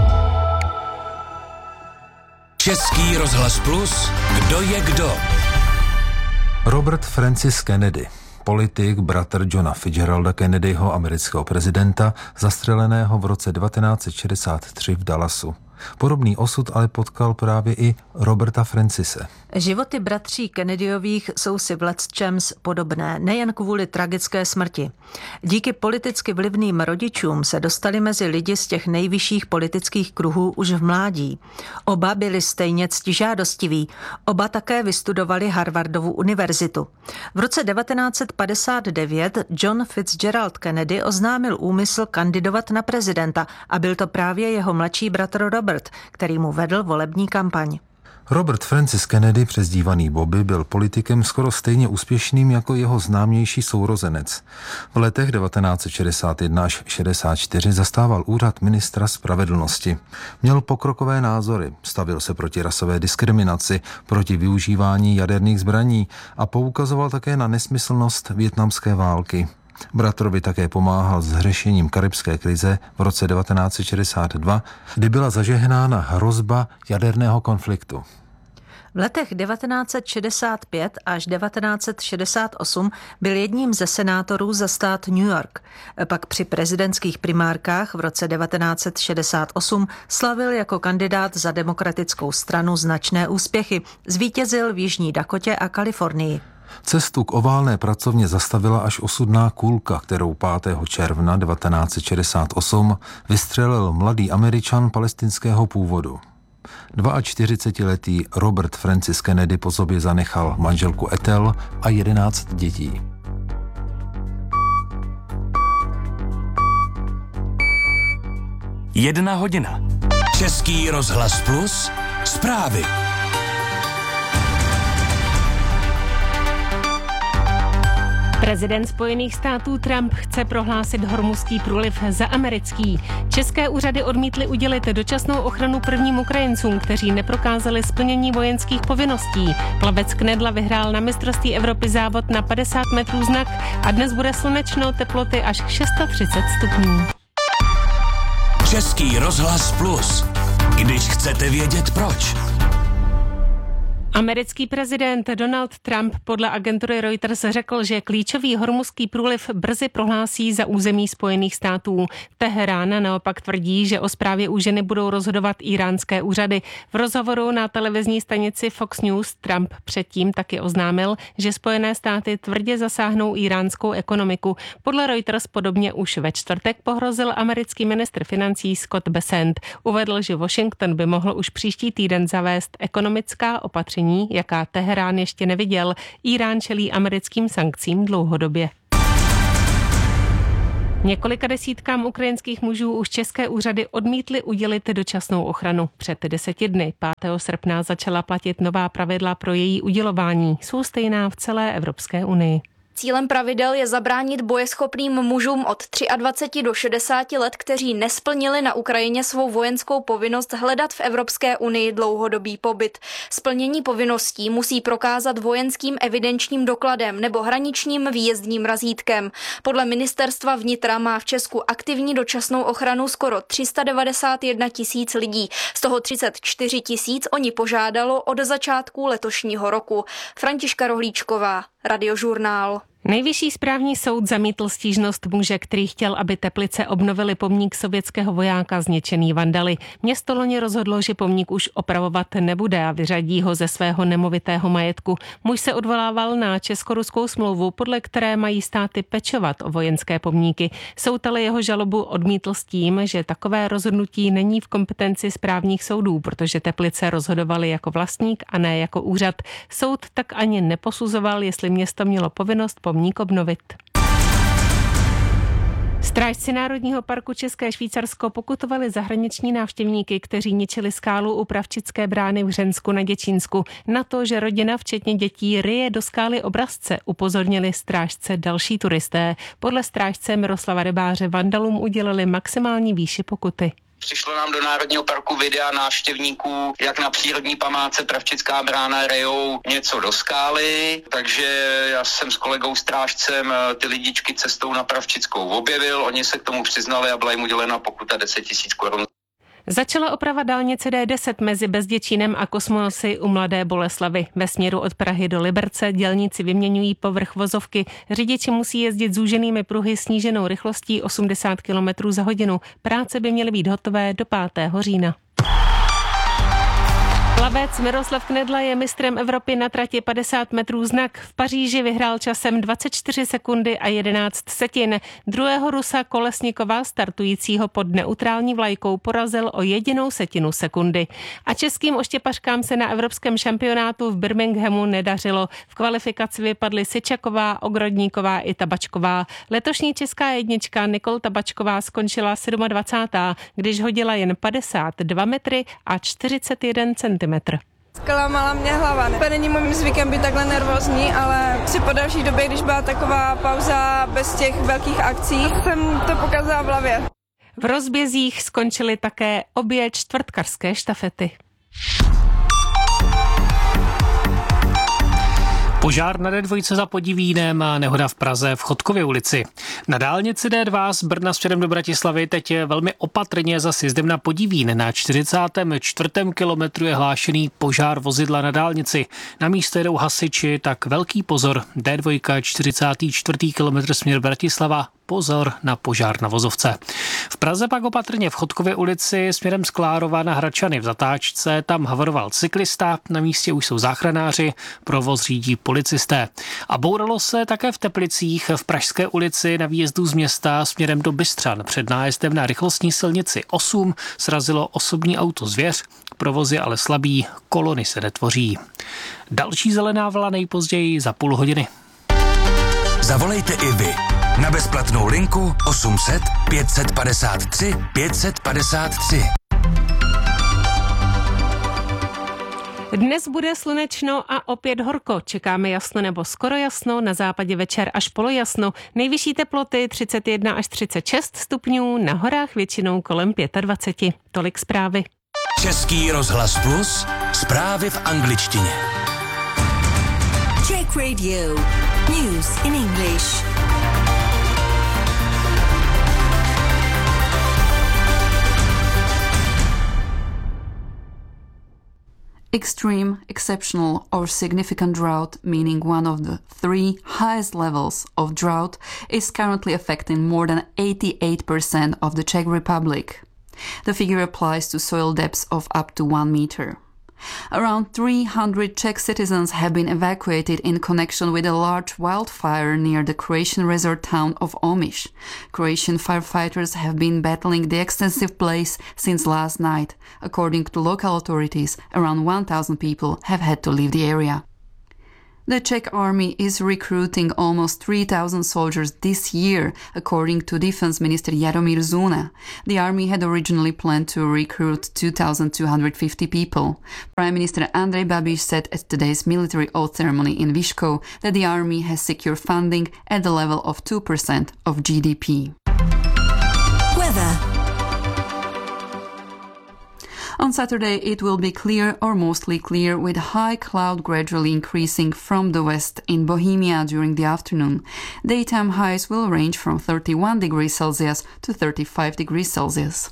Český rozhlas Plus, kdo je kdo? Robert Francis Kennedy, politik, bratr Johna Fitzgeralda Kennedyho, amerického prezidenta, zastřeleného v roce devatenáct set šedesát tři v Dallasu. Podobný osud ale potkal právě i Roberta Francise. Životy bratří Kennedyových jsou si v lecčems podobné, nejen kvůli tragické smrti. Díky politicky vlivným rodičům se dostali mezi lidi z těch nejvyšších politických kruhů už v mládí. Oba byli stejně ctižádostiví, oba také vystudovali Harvardovu univerzitu. V roce devatenáct set padesát devět John Fitzgerald Kennedy oznámil úmysl kandidovat na prezidenta a byl to právě jeho mladší bratr Robert, který mu vedl volební kampaň. Robert Francis Kennedy, přezdívaný Bobby, byl politikem skoro stejně úspěšným jako jeho známější sourozenec. V letech devatenáct set šedesát jedna až šedesát čtyři zastával úřad ministra spravedlnosti. Měl pokrokové názory, stavil se proti rasové diskriminaci, proti využívání jaderných zbraní a poukazoval také na nesmyslnost vietnamské války. Bratrovi také pomáhal s řešením karibské krize v roce devatenáct set šedesát dva, kdy byla zažehnána hrozba jaderného konfliktu. V letech devatenáct set šedesát pět až devatenáct set šedesát osm byl jedním ze senátorů za stát New York. Pak při prezidentských primárkách v roce devatenáct set šedesát osm slavil jako kandidát za demokratickou stranu značné úspěchy. Zvítězil v Jižní Dakotě a Kalifornii. Cestu k oválné pracovně zastavila až osudná kulka, kterou pátého června devatenáct set šedesát osm vystřelil mladý Američan palestinského původu. čtyřicetiletý Robert Francis Kennedy po sobě zanechal manželku Ethel a jedenáct dětí. Jedna hodina. Český rozhlas Plus, zprávy. Prezident Spojených států Trump chce prohlásit Hormuzský průliv za americký. České úřady odmítly udělit dočasnou ochranu prvním Ukrajincům, kteří neprokázali splnění vojenských povinností. Plavec Knedla vyhrál na mistrovství Evropy závod na padesát metrů znak a dnes bude slunečno, teploty až třicet šest stupňů. Český rozhlas Plus. Když chcete vědět proč. Americký prezident Donald Trump podle agentury Reuters řekl, že klíčový hormuzský průliv brzy prohlásí za území Spojených států. Teherán naopak tvrdí, že o správě úžiny budou rozhodovat íránské úřady. V rozhovoru na televizní stanici Fox News Trump předtím taky oznámil, že Spojené státy tvrdě zasáhnou íránskou ekonomiku. Podle Reuters podobně už ve čtvrtek pohrozil americký ministr financí Scott Bessent. Uvedl, že Washington by mohl už příští týden zavést ekonomická opatření, jaká Teherán ještě neviděl. Írán čelí americkým sankcím dlouhodobě. Několika desítkám ukrajinských mužů už české úřady odmítly udělit dočasnou ochranu. Před deseti dny, pátého srpna, začala platit nová pravidla pro její udělování. Jsou stejná v celé Evropské unii. Cílem pravidel je zabránit bojeschopným mužům od dvaceti tři do šedesáti let, kteří nesplnili na Ukrajině svou vojenskou povinnost hledat v Evropské unii dlouhodobý pobyt. Splnění povinností musí prokázat vojenským evidenčním dokladem nebo hraničním výjezdním razítkem. Podle ministerstva vnitra má v Česku aktivní dočasnou ochranu skoro tři sta devadesát jedna tisíc lidí. Z toho třicet čtyři tisíc oni požádalo od začátku letošního roku. Františka Rohlíčková, Radiožurnál. Nejvyšší správní soud zamítl stížnost muže, který chtěl, aby Teplice obnovili pomník sovětského vojáka zničený vandaly. Město loni rozhodlo, že pomník už opravovat nebude a vyřadí ho ze svého nemovitého majetku. Muž se odvolával na česko-ruskou smlouvu, podle které mají státy pečovat o vojenské pomníky. Soud ale jeho žalobu odmítl s tím, že takové rozhodnutí není v kompetenci správních soudů, protože Teplice rozhodovaly jako vlastník a ne jako úřad. Soud tak ani neposuzoval, jestli město mělo povinnost pomník obnovit. Strážci Národního parku České Švýcarsko pokutovali zahraniční návštěvníky, kteří ničili skálu u Pravčické brány v Hřensku na Děčínsku. Na to, že rodina včetně dětí ryje do skály obrazce, upozornili strážce další turisté. Podle strážce Miroslava Rybáře vandalům udělili maximální výši pokuty. Přišlo nám do Národního parku videa návštěvníků, jak na přírodní památce Pravčická brána rejou něco do skály, takže já jsem s kolegou strážcem ty lidičky cestou na Pravčickou objevil, oni se k tomu přiznali a byla jim udělena pokuta deset tisíc korun. Začala oprava dálnice D deset mezi Bezděčínem a Kosmonosy u Mladé Boleslavi. Ve směru od Prahy do Liberce dělníci vyměňují povrch vozovky. Řidiči musí jezdit zúženými pruhy sníženou rychlostí osmdesát kilometrů za hodinu. Práce by měly být hotové do pátého října. Plavec Miroslav Knedla je mistrem Evropy na trati padesát metrů znak. V Paříži vyhrál časem dvacet čtyři sekundy a jedenáct setin. Druhého Rusa Kolesnikova, startujícího pod neutrální vlajkou, porazil o jedinou setinu sekundy. A českým oštěpařkám se na evropském šampionátu v Birminghamu nedařilo. V kvalifikaci vypadly Syčaková, Ogrodníková i Tabačková. Letošní česká jednička Nikol Tabačková skončila dvacátá sedmá, když hodila jen padesát dva metry a čtyřicet jeden centimetrů. Zklamala mě hlava. To není mým zvykem být takhle nervózní, ale si po další době, když byla taková pauza bez těch velkých akcí, jsem to pokazala v hlavě. V rozbězích skončily také obě čtvrtkarské štafety. Požár na D dva za Podivínem a nehoda v Praze v Chodkově ulici. Na dálnici D dva z Brna směrem do Bratislavy teď je velmi opatrně za sjezdem na Podivín. Na čtyřicátém čtvrtém kilometru je hlášený požár vozidla na dálnici. Na místo jedou hasiči, tak velký pozor. D dva čtyřicátý čtvrtý kilometr směr Bratislava. Pozor na požár na vozovce. V Praze pak opatrně v Chodkově ulici směrem z Klárova na Hradčany v zatáčce. Tam havaroval cyklista, na místě už jsou záchranáři, provoz řídí policisté. A bouralo se také v Teplicích v Pražské ulici na výjezdu z města směrem do Bystřan. Před nájezdem na rychlostní silnici osm srazilo osobní auto Zvěř. Provoz je ale slabý, kolony se netvoří. Další zelená vlna nejpozději za půl hodiny. Zavolejte i vy na bezplatnou linku osm set pět set padesát tři pět set padesát tři. Dnes bude slunečno a opět horko. Čekáme jasno nebo skoro jasno, na západě večer až polojasno. Nejvyšší teploty třicet jedna až třicet šest stupňů, na horách většinou kolem dvacet pět. Tolik zprávy. Český rozhlas Plus, zprávy v angličtině. Czech Radio. News in English. Extreme, exceptional, or significant drought, meaning one of the three highest levels of drought, is currently affecting more than eighty-eight percent of the Czech Republic. The figure applies to soil depths of up to one meter. Around three hundred Czech citizens have been evacuated in connection with a large wildfire near the Croatian resort town of Omiš. Croatian firefighters have been battling the extensive blaze since last night. According to local authorities, around one thousand people have had to leave the area. The Czech army is recruiting almost three thousand soldiers this year, according to Defense Minister Jaromír Zuna. The army had originally planned to recruit two thousand two hundred fifty people. Prime Minister Andrej Babiš said at today's military oath ceremony in Vyškov that the army has secured funding at the level of two percent of G D P. Weather. On Saturday, it will be clear or mostly clear, with high cloud gradually increasing from the west in Bohemia during the afternoon. Daytime highs will range from thirty-one degrees Celsius to thirty-five degrees Celsius.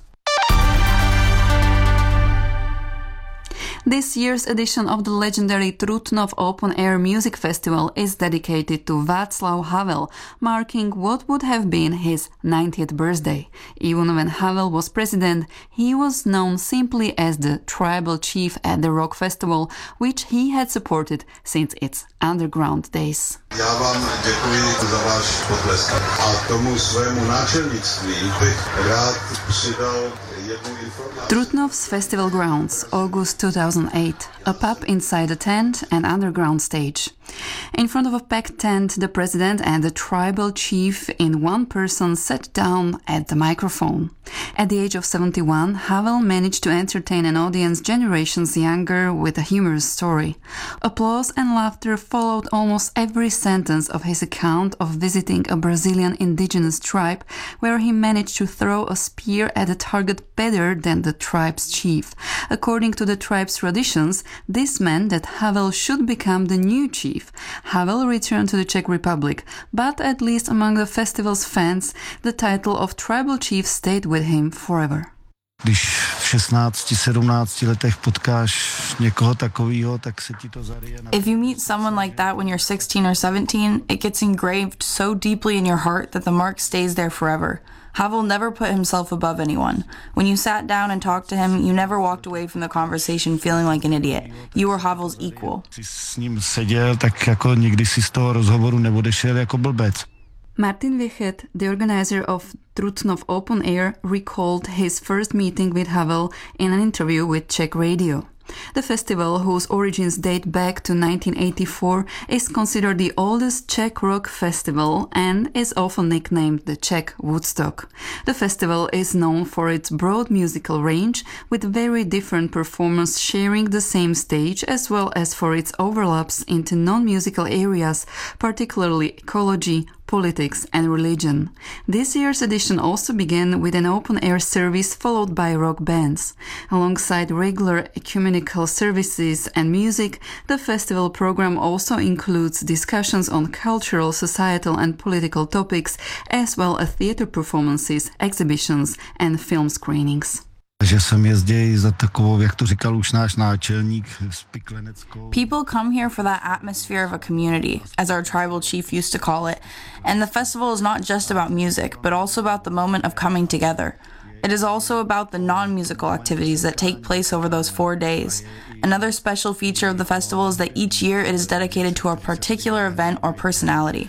This year's edition of the legendary Trutnov Open Air Music Festival is dedicated to Václav Havel, marking what would have been his ninetieth birthday. Even when Havel was president, he was known simply as the tribal chief at the rock festival, which he had supported since its underground days. Já vám děkuji za váš potlesk a tomu svému náčelnictví bych rád přidal jednu informaci. Trutnov's festival grounds, August two thousand eight, a pub inside a tent and underground stage. In front of a packed tent, the president and the tribal chief in one person sat down at the microphone. At the age of seventy-one, Havel managed to entertain an audience generations younger with a humorous story. Applause and laughter followed almost every sentence of his account of visiting a Brazilian indigenous tribe, where he managed to throw a spear at a target better than the tribe's chief. According to the tribe's traditions, this meant that Havel should become the new chief. Havel returned to the Czech Republic, but at least among the festival's fans, the title of tribal chief stayed with him forever. Když v šestnácti sedmnácti letech potkáš někoho takového, tak se ti to zaryje. If you meet someone like that when you're sixteen or seventeen, it gets engraved so deeply in your heart that the mark stays there forever. Havel never put himself above anyone. When you sat down and talked to him, you never walked away from the conversation feeling like an idiot. You were Havel's equal. Jsi s ním seděl, tak jako nikdy si z toho rozhovoru neodešel jako blbec. Martin Vichet, the organizer of Trutnov Open Air, recalled his first meeting with Havel in an interview with Czech radio. The festival, whose origins date back to nineteen eighty-four, is considered the oldest Czech rock festival and is often nicknamed the Czech Woodstock. The festival is known for its broad musical range, with very different performers sharing the same stage, as well as for its overlaps into non-musical areas, particularly ecology, politics and religion. This year's edition also began with an open-air service followed by rock bands. Alongside regular ecumenical services and music, the festival program also includes discussions on cultural, societal and political topics, as well as theatre performances, exhibitions and film screenings. Že sem jezdí za takovou, jak to říkal už náš náčelník, spikleneckou. People come here for that atmosphere of a community, as our tribal chief used to call it, and the festival is not just about music, but also about the moment of coming together. It is also about the non-musical activities that take place over those four days. Another special feature of the festival is that each year it is dedicated to a particular event or personality.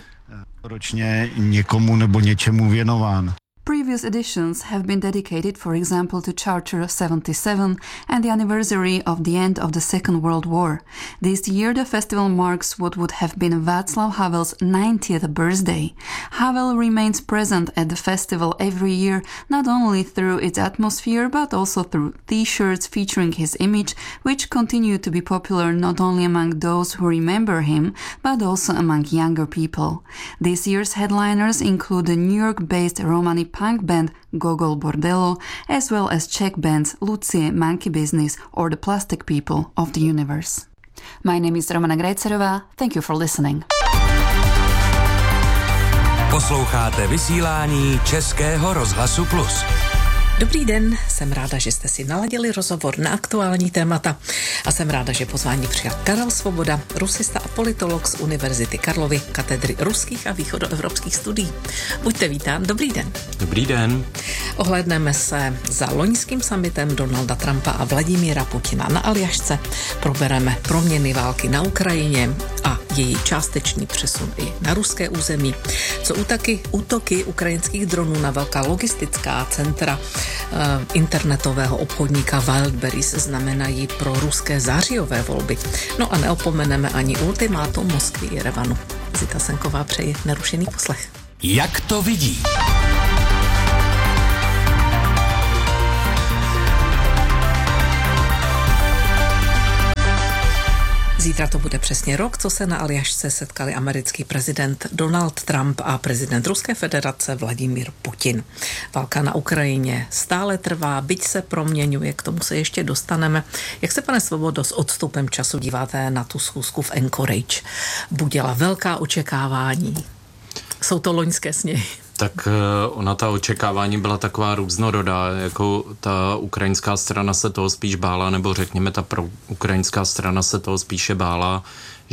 Ročně někomu nebo něčemu věnován. Previous editions have been dedicated, for example, to Charter seventy-seven and the anniversary of the end of the Second World War. This year the festival marks what would have been Václav Havel's ninetieth birthday. Havel remains present at the festival every year, not only through its atmosphere but also through t-shirts featuring his image, which continue to be popular not only among those who remember him, but also among younger people. This year's headliners include the New York-based Romani punk band Gogol Bordello, as well as Czech bands Lucie, Monkey Business or the Plastic People of the Universe. My name is Romana Grejcerová. Thank you for listening. Posloucháte vysílání Českého rozhlasu Plus. Dobrý den, Jsem ráda, že jste si naladili rozhovor na aktuální témata a jsem ráda, že pozvání přijal Karel Svoboda, rusista a politolog z Univerzity Karlovy, katedry ruských a východoevropských studií. Buďte vítán, dobrý den. Dobrý den. Ohlédneme se za loňským summitem Donalda Trumpa a Vladimíra Putina na Aljašce. Probereme proměny války na Ukrajině a její částečný přesun i na ruské území. Co útoky, útoky ukrajinských dronů na velká logistická centra uh, internetového obchodníka Wildberries znamenají pro ruské zářijové volby. No a neopomeneme ani ultimátum Moskvy i Jerevanu. Zita Senková přeji nerušený poslech. Jak to vidí? Zítra to bude přesně rok, co se na Aljašce setkali americký prezident Donald Trump a prezident Ruské federace Vladimír Putin. Válka na Ukrajině stále trvá, byť se proměňuje, k tomu se ještě dostaneme. Jak se, pane Svobodo, s odstupem času díváte na tu schůzku v Anchorage? Budila velká očekávání. Jsou to loňské sněhy. Tak ona ta očekávání byla taková různorodá, jako ta ukrajinská strana se toho spíš bála, nebo řekněme ta pro ukrajinská strana se toho spíše bála,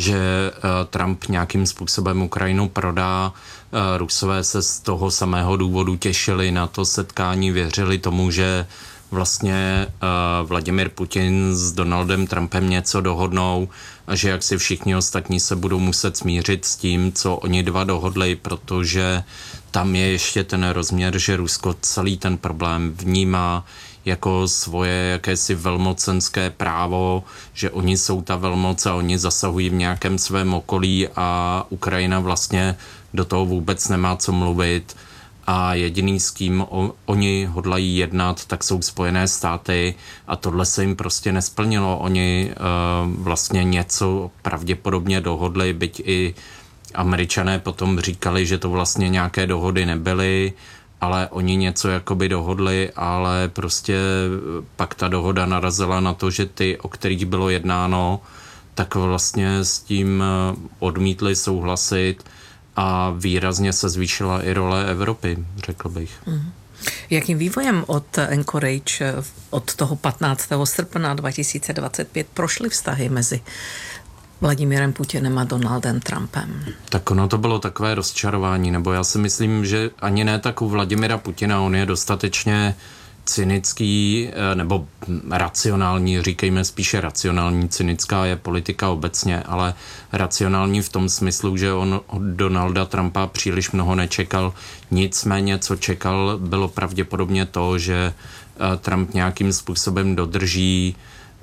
že Trump nějakým způsobem Ukrajinu prodá. Rusové se z toho samého důvodu těšili na to setkání, věřili tomu, že vlastně Vladimír Putin s Donaldem Trumpem něco dohodnou a že jak si všichni ostatní se budou muset smířit s tím, co oni dva dohodli, protože tam je ještě ten rozměr, že Rusko celý ten problém vnímá jako svoje jakési velmocenské právo, že oni jsou ta velmoc a oni zasahují v nějakém svém okolí a Ukrajina vlastně do toho vůbec nemá co mluvit a jediný, s kým o, oni hodlají jednat, tak jsou Spojené státy a tohle se jim prostě nesplnilo. Oni uh, vlastně něco pravděpodobně dohodli, byť i Američané potom říkali, že to vlastně nějaké dohody nebyly, ale oni něco jakoby dohodli, ale prostě pak ta dohoda narazila na to, že ty, o kterých bylo jednáno, tak vlastně s tím odmítli souhlasit a výrazně se zvýšila i role Evropy, řekl bych. Mm. Jakým vývojem od Anchorage od toho patnáctého srpna dva tisíce dvacet pět prošly vztahy mezi Vladimírem Putinem a Donaldem Trumpem? Tak ono to bylo takové rozčarování, nebo já si myslím, že ani ne tak u Vladimira Putina, on je dostatečně cynický, nebo racionální, říkejme spíše racionální, cynická je politika obecně, ale racionální v tom smyslu, že on od Donalda Trumpa příliš mnoho nečekal, nicméně co čekal, bylo pravděpodobně to, že Trump nějakým způsobem dodrží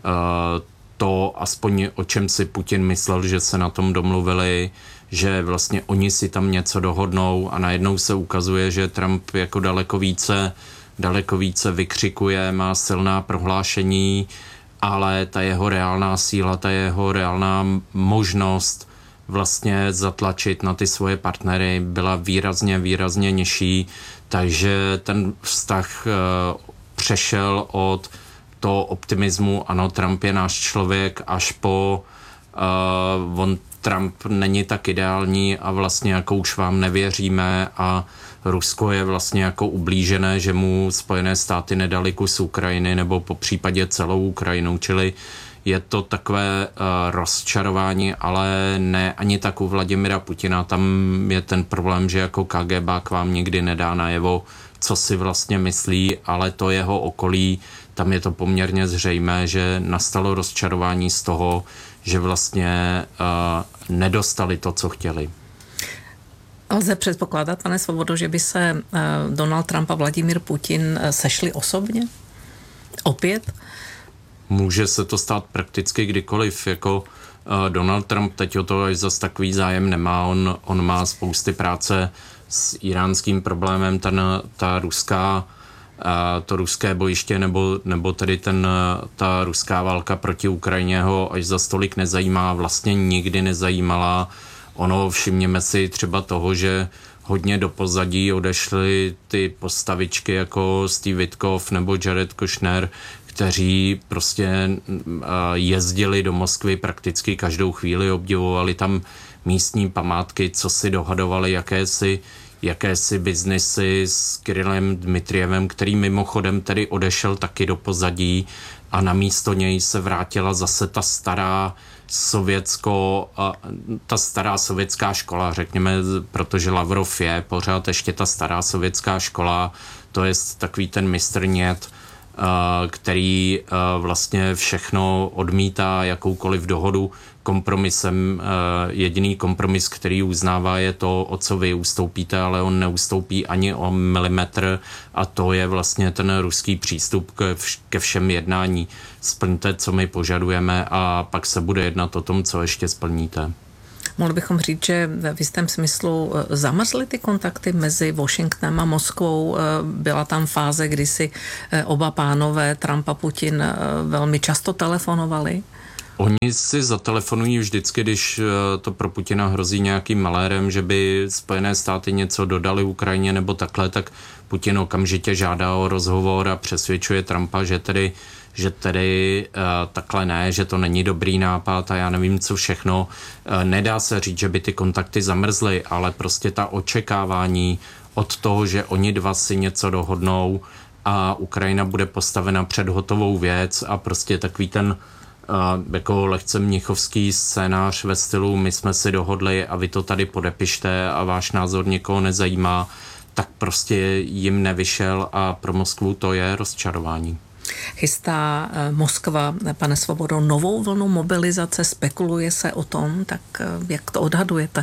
to, aspoň o čem si Putin myslel, že se na tom domluvili, že vlastně oni si tam něco dohodnou a najednou se ukazuje, že Trump jako daleko více, daleko více vykřikuje, má silná prohlášení, ale ta jeho reálná síla, ta jeho reálná možnost vlastně zatlačit na ty svoje partnery byla výrazně, výrazně nižší, takže ten vztah uh, přešel od toho optimismu, ano, Trump je náš člověk, až po uh, on Trump není tak ideální a vlastně jako už vám nevěříme a Rusko je vlastně jako ublížené, že mu Spojené státy nedali kus Ukrajiny nebo po případě celou Ukrajinu, čili je to takové uh, rozčarování, ale ne ani tak u Vladimira Putina, tam je ten problém, že jako K G B k vám nikdy nedá najevo, co si vlastně myslí, ale to jeho okolí, tam je to poměrně zřejmé, že nastalo rozčarování z toho, že vlastně uh, nedostali to, co chtěli. Lze předpokládat, pane Svobodo, že by se uh, Donald Trump a Vladimír Putin uh, sešli osobně? Opět? Může se to stát prakticky kdykoliv. Jako uh, Donald Trump teď o to až zas takový zájem nemá. On, on má spousty práce s iránským problémem, ten, ta ruská a to ruské bojiště nebo, nebo tedy ten, ta ruská válka proti Ukrajině ho až za stolik nezajímá, vlastně nikdy nezajímala. Ono, všimněme si třeba toho, že hodně do pozadí odešly ty postavičky jako Steve Witkoff nebo Jared Kushner, kteří prostě jezdili do Moskvy prakticky každou chvíli, obdivovali tam místní památky, co si dohadovali, jaké si jakési biznisy s Kirillem Dmitrijevem, který mimochodem tedy odešel taky do pozadí a namísto něj se vrátila zase ta stará sovětsko, ta stará sovětská škola, řekněme, protože Lavrov je pořád ještě ta stará sovětská škola, to je takový ten mistr Nět, který vlastně všechno odmítá, jakoukoliv dohodu kompromisem. Jediný kompromis, který uznává, je to, o co vy ustoupíte, ale on neustoupí ani o milimetr a to je vlastně ten ruský přístup ke všem jednání. Splňte, co my požadujeme a pak se bude jednat o tom, co ještě splníte. Mohli bychom říct, že v jistém smyslu zamrzly ty kontakty mezi Washingtonem a Moskvou. Byla tam fáze, kdy si oba pánové, Trump a Putin, velmi často telefonovali? Oni si zatelefonují vždycky, když to pro Putina hrozí nějakým malérem, že by Spojené státy něco dodali Ukrajině nebo takhle, tak Putin okamžitě žádá o rozhovor a přesvědčuje Trumpa, že tedy že tedy uh, takhle ne, že to není dobrý nápad a já nevím, co všechno. Uh, nedá se říct, že by ty kontakty zamrzly, ale prostě ta očekávání od toho, že oni dva si něco dohodnou a Ukrajina bude postavena před hotovou věc a prostě takový ten uh, jako lehce mnichovský scénář ve stylu my jsme si dohodli a vy to tady podepište a váš názor někoho nezajímá, tak prostě jim nevyšel a pro Moskvu to je rozčarování. Chystá Moskva, pane Svobodo, novou vlnu mobilizace, spekuluje se o tom, tak jak to odhadujete?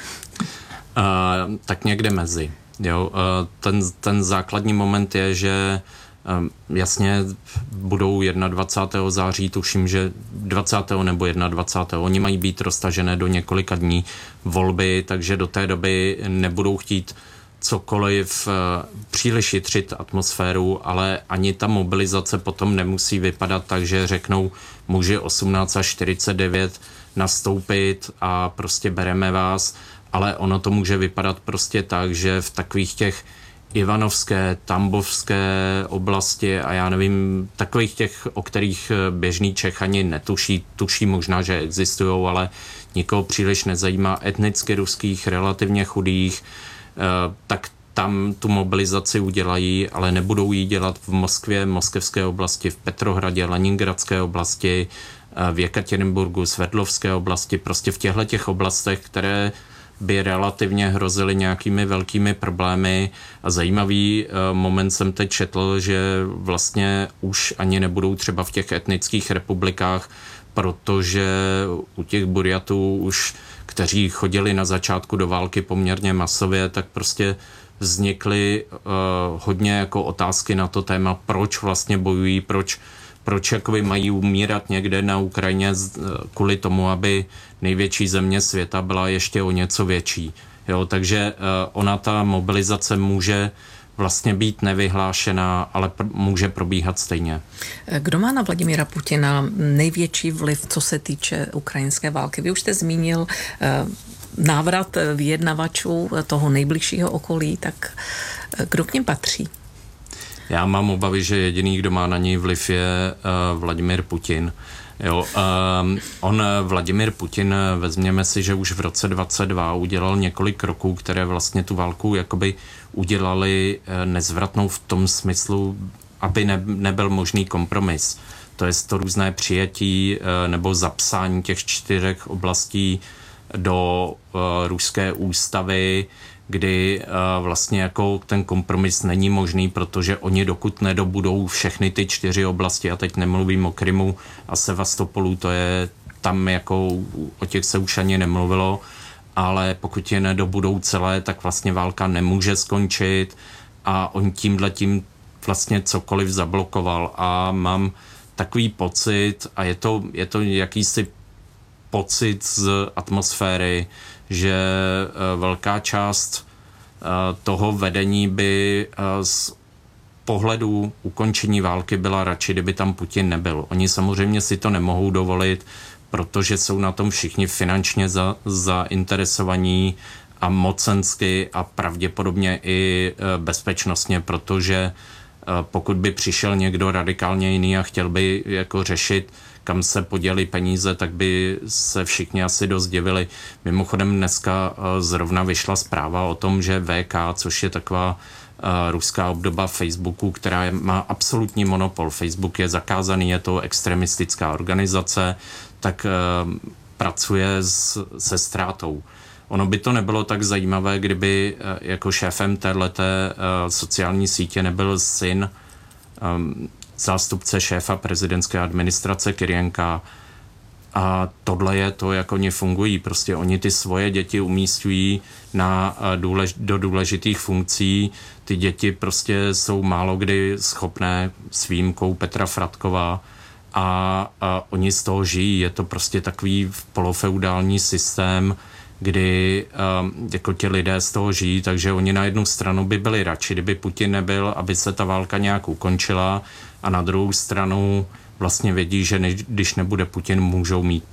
Uh, tak někde mezi. Jo? Uh, ten, ten základní moment je, že um, jasně budou dvacátého prvního září, tuším, že dvacátého nebo dvacátého prvního Oni mají být roztažené do několika dní volby, takže do té doby nebudou chtít cokoliv příliš jitřit atmosféru, ale ani ta mobilizace potom nemusí vypadat tak, že řeknou může osmnáct a čtyřicet devět nastoupit a prostě bereme vás, ale ono to může vypadat prostě tak, že v takových těch Ivanovské, Tambovské oblasti a já nevím, takových těch, o kterých běžný Čech ani netuší, tuší možná, že existují, ale nikoho příliš nezajímá, etnicky ruských, relativně chudých, tak tam tu mobilizaci udělají, ale nebudou ji dělat v Moskvě, moskevské oblasti, v Petrohradě, Leningradské oblasti, v Jekatěrinburgu, Sverdlovské oblasti, prostě v těchto těch oblastech, které by relativně hrozily nějakými velkými problémy. A zajímavý moment jsem teď četl, že vlastně už ani nebudou třeba v těch etnických republikách, protože u těch Burjatů už, kteří chodili na začátku do války poměrně masově, tak prostě vznikly uh, hodně jako otázky na to téma, proč vlastně bojují, proč, proč jakoby mají umírat někde na Ukrajině kvůli tomu, aby největší země světa byla ještě o něco větší. Jo, takže uh, ona ta mobilizace může vlastně být nevyhlášená, ale pr- může probíhat stejně. Kdo má na Vladimíra Putina největší vliv, co se týče ukrajinské války? Vy už jste zmínil uh, návrat vyjednavačů toho nejbližšího okolí, tak uh, kdo k nim patří? Já mám obavy, že jediný, kdo má na něj vliv, je uh, Vladimír Putin. Jo, um, on, Vladimír Putin, vezměme si, že už v roce dvacet dva udělal několik kroků, které vlastně tu válku jakoby udělali nezvratnou v tom smyslu, aby ne, nebyl možný kompromis. To je to různé přijetí nebo zapsání těch čtyřech oblastí do uh, ruské ústavy, kdy uh, vlastně jako ten kompromis není možný, protože oni dokud nedobudou všechny ty čtyři oblasti, a teď nemluvím o Krymu a Sevastopolu, to je tam jako o těch se už ani nemluvilo, ale pokud je nedobudou celé, tak vlastně válka nemůže skončit a on tímhletím vlastně cokoliv zablokoval a mám takový pocit a je to, je to jakýsi pocit z atmosféry, že velká část toho vedení by z pohledu ukončení války byla radši, kdyby tam Putin nebyl. Oni samozřejmě si to nemohou dovolit, protože jsou na tom všichni finančně za, zainteresovaní a mocensky a pravděpodobně i bezpečnostně, protože pokud by přišel někdo radikálně jiný a chtěl by jako řešit kam se poděly peníze, tak by se všichni asi dost divili. Mimochodem dneska zrovna vyšla zpráva o tom, že V K, což je taková ruská obdoba Facebooku, která má absolutní monopol. Facebook je zakázaný, je to extremistická organizace, tak pracuje s, se ztrátou. Ono by to nebylo tak zajímavé, kdyby jako šéfem téhleté sociální sítě nebyl syn um, zástupce šéfa prezidentské administrace Kyrienka. A tohle je to, jak oni fungují. Prostě oni ty svoje děti umístují na důlež, do důležitých funkcí. Ty děti prostě jsou málo kdy schopné s výjimkou Petra Fratkova a, a oni z toho žijí. Je to prostě takový polofeudální systém, kdy um, jako ti lidé z toho žijí, takže oni na jednu stranu by byli radši, kdyby Putin nebyl, aby se ta válka nějak ukončila, a na druhou stranu vlastně vědí, že než, když nebude Putin, můžou mít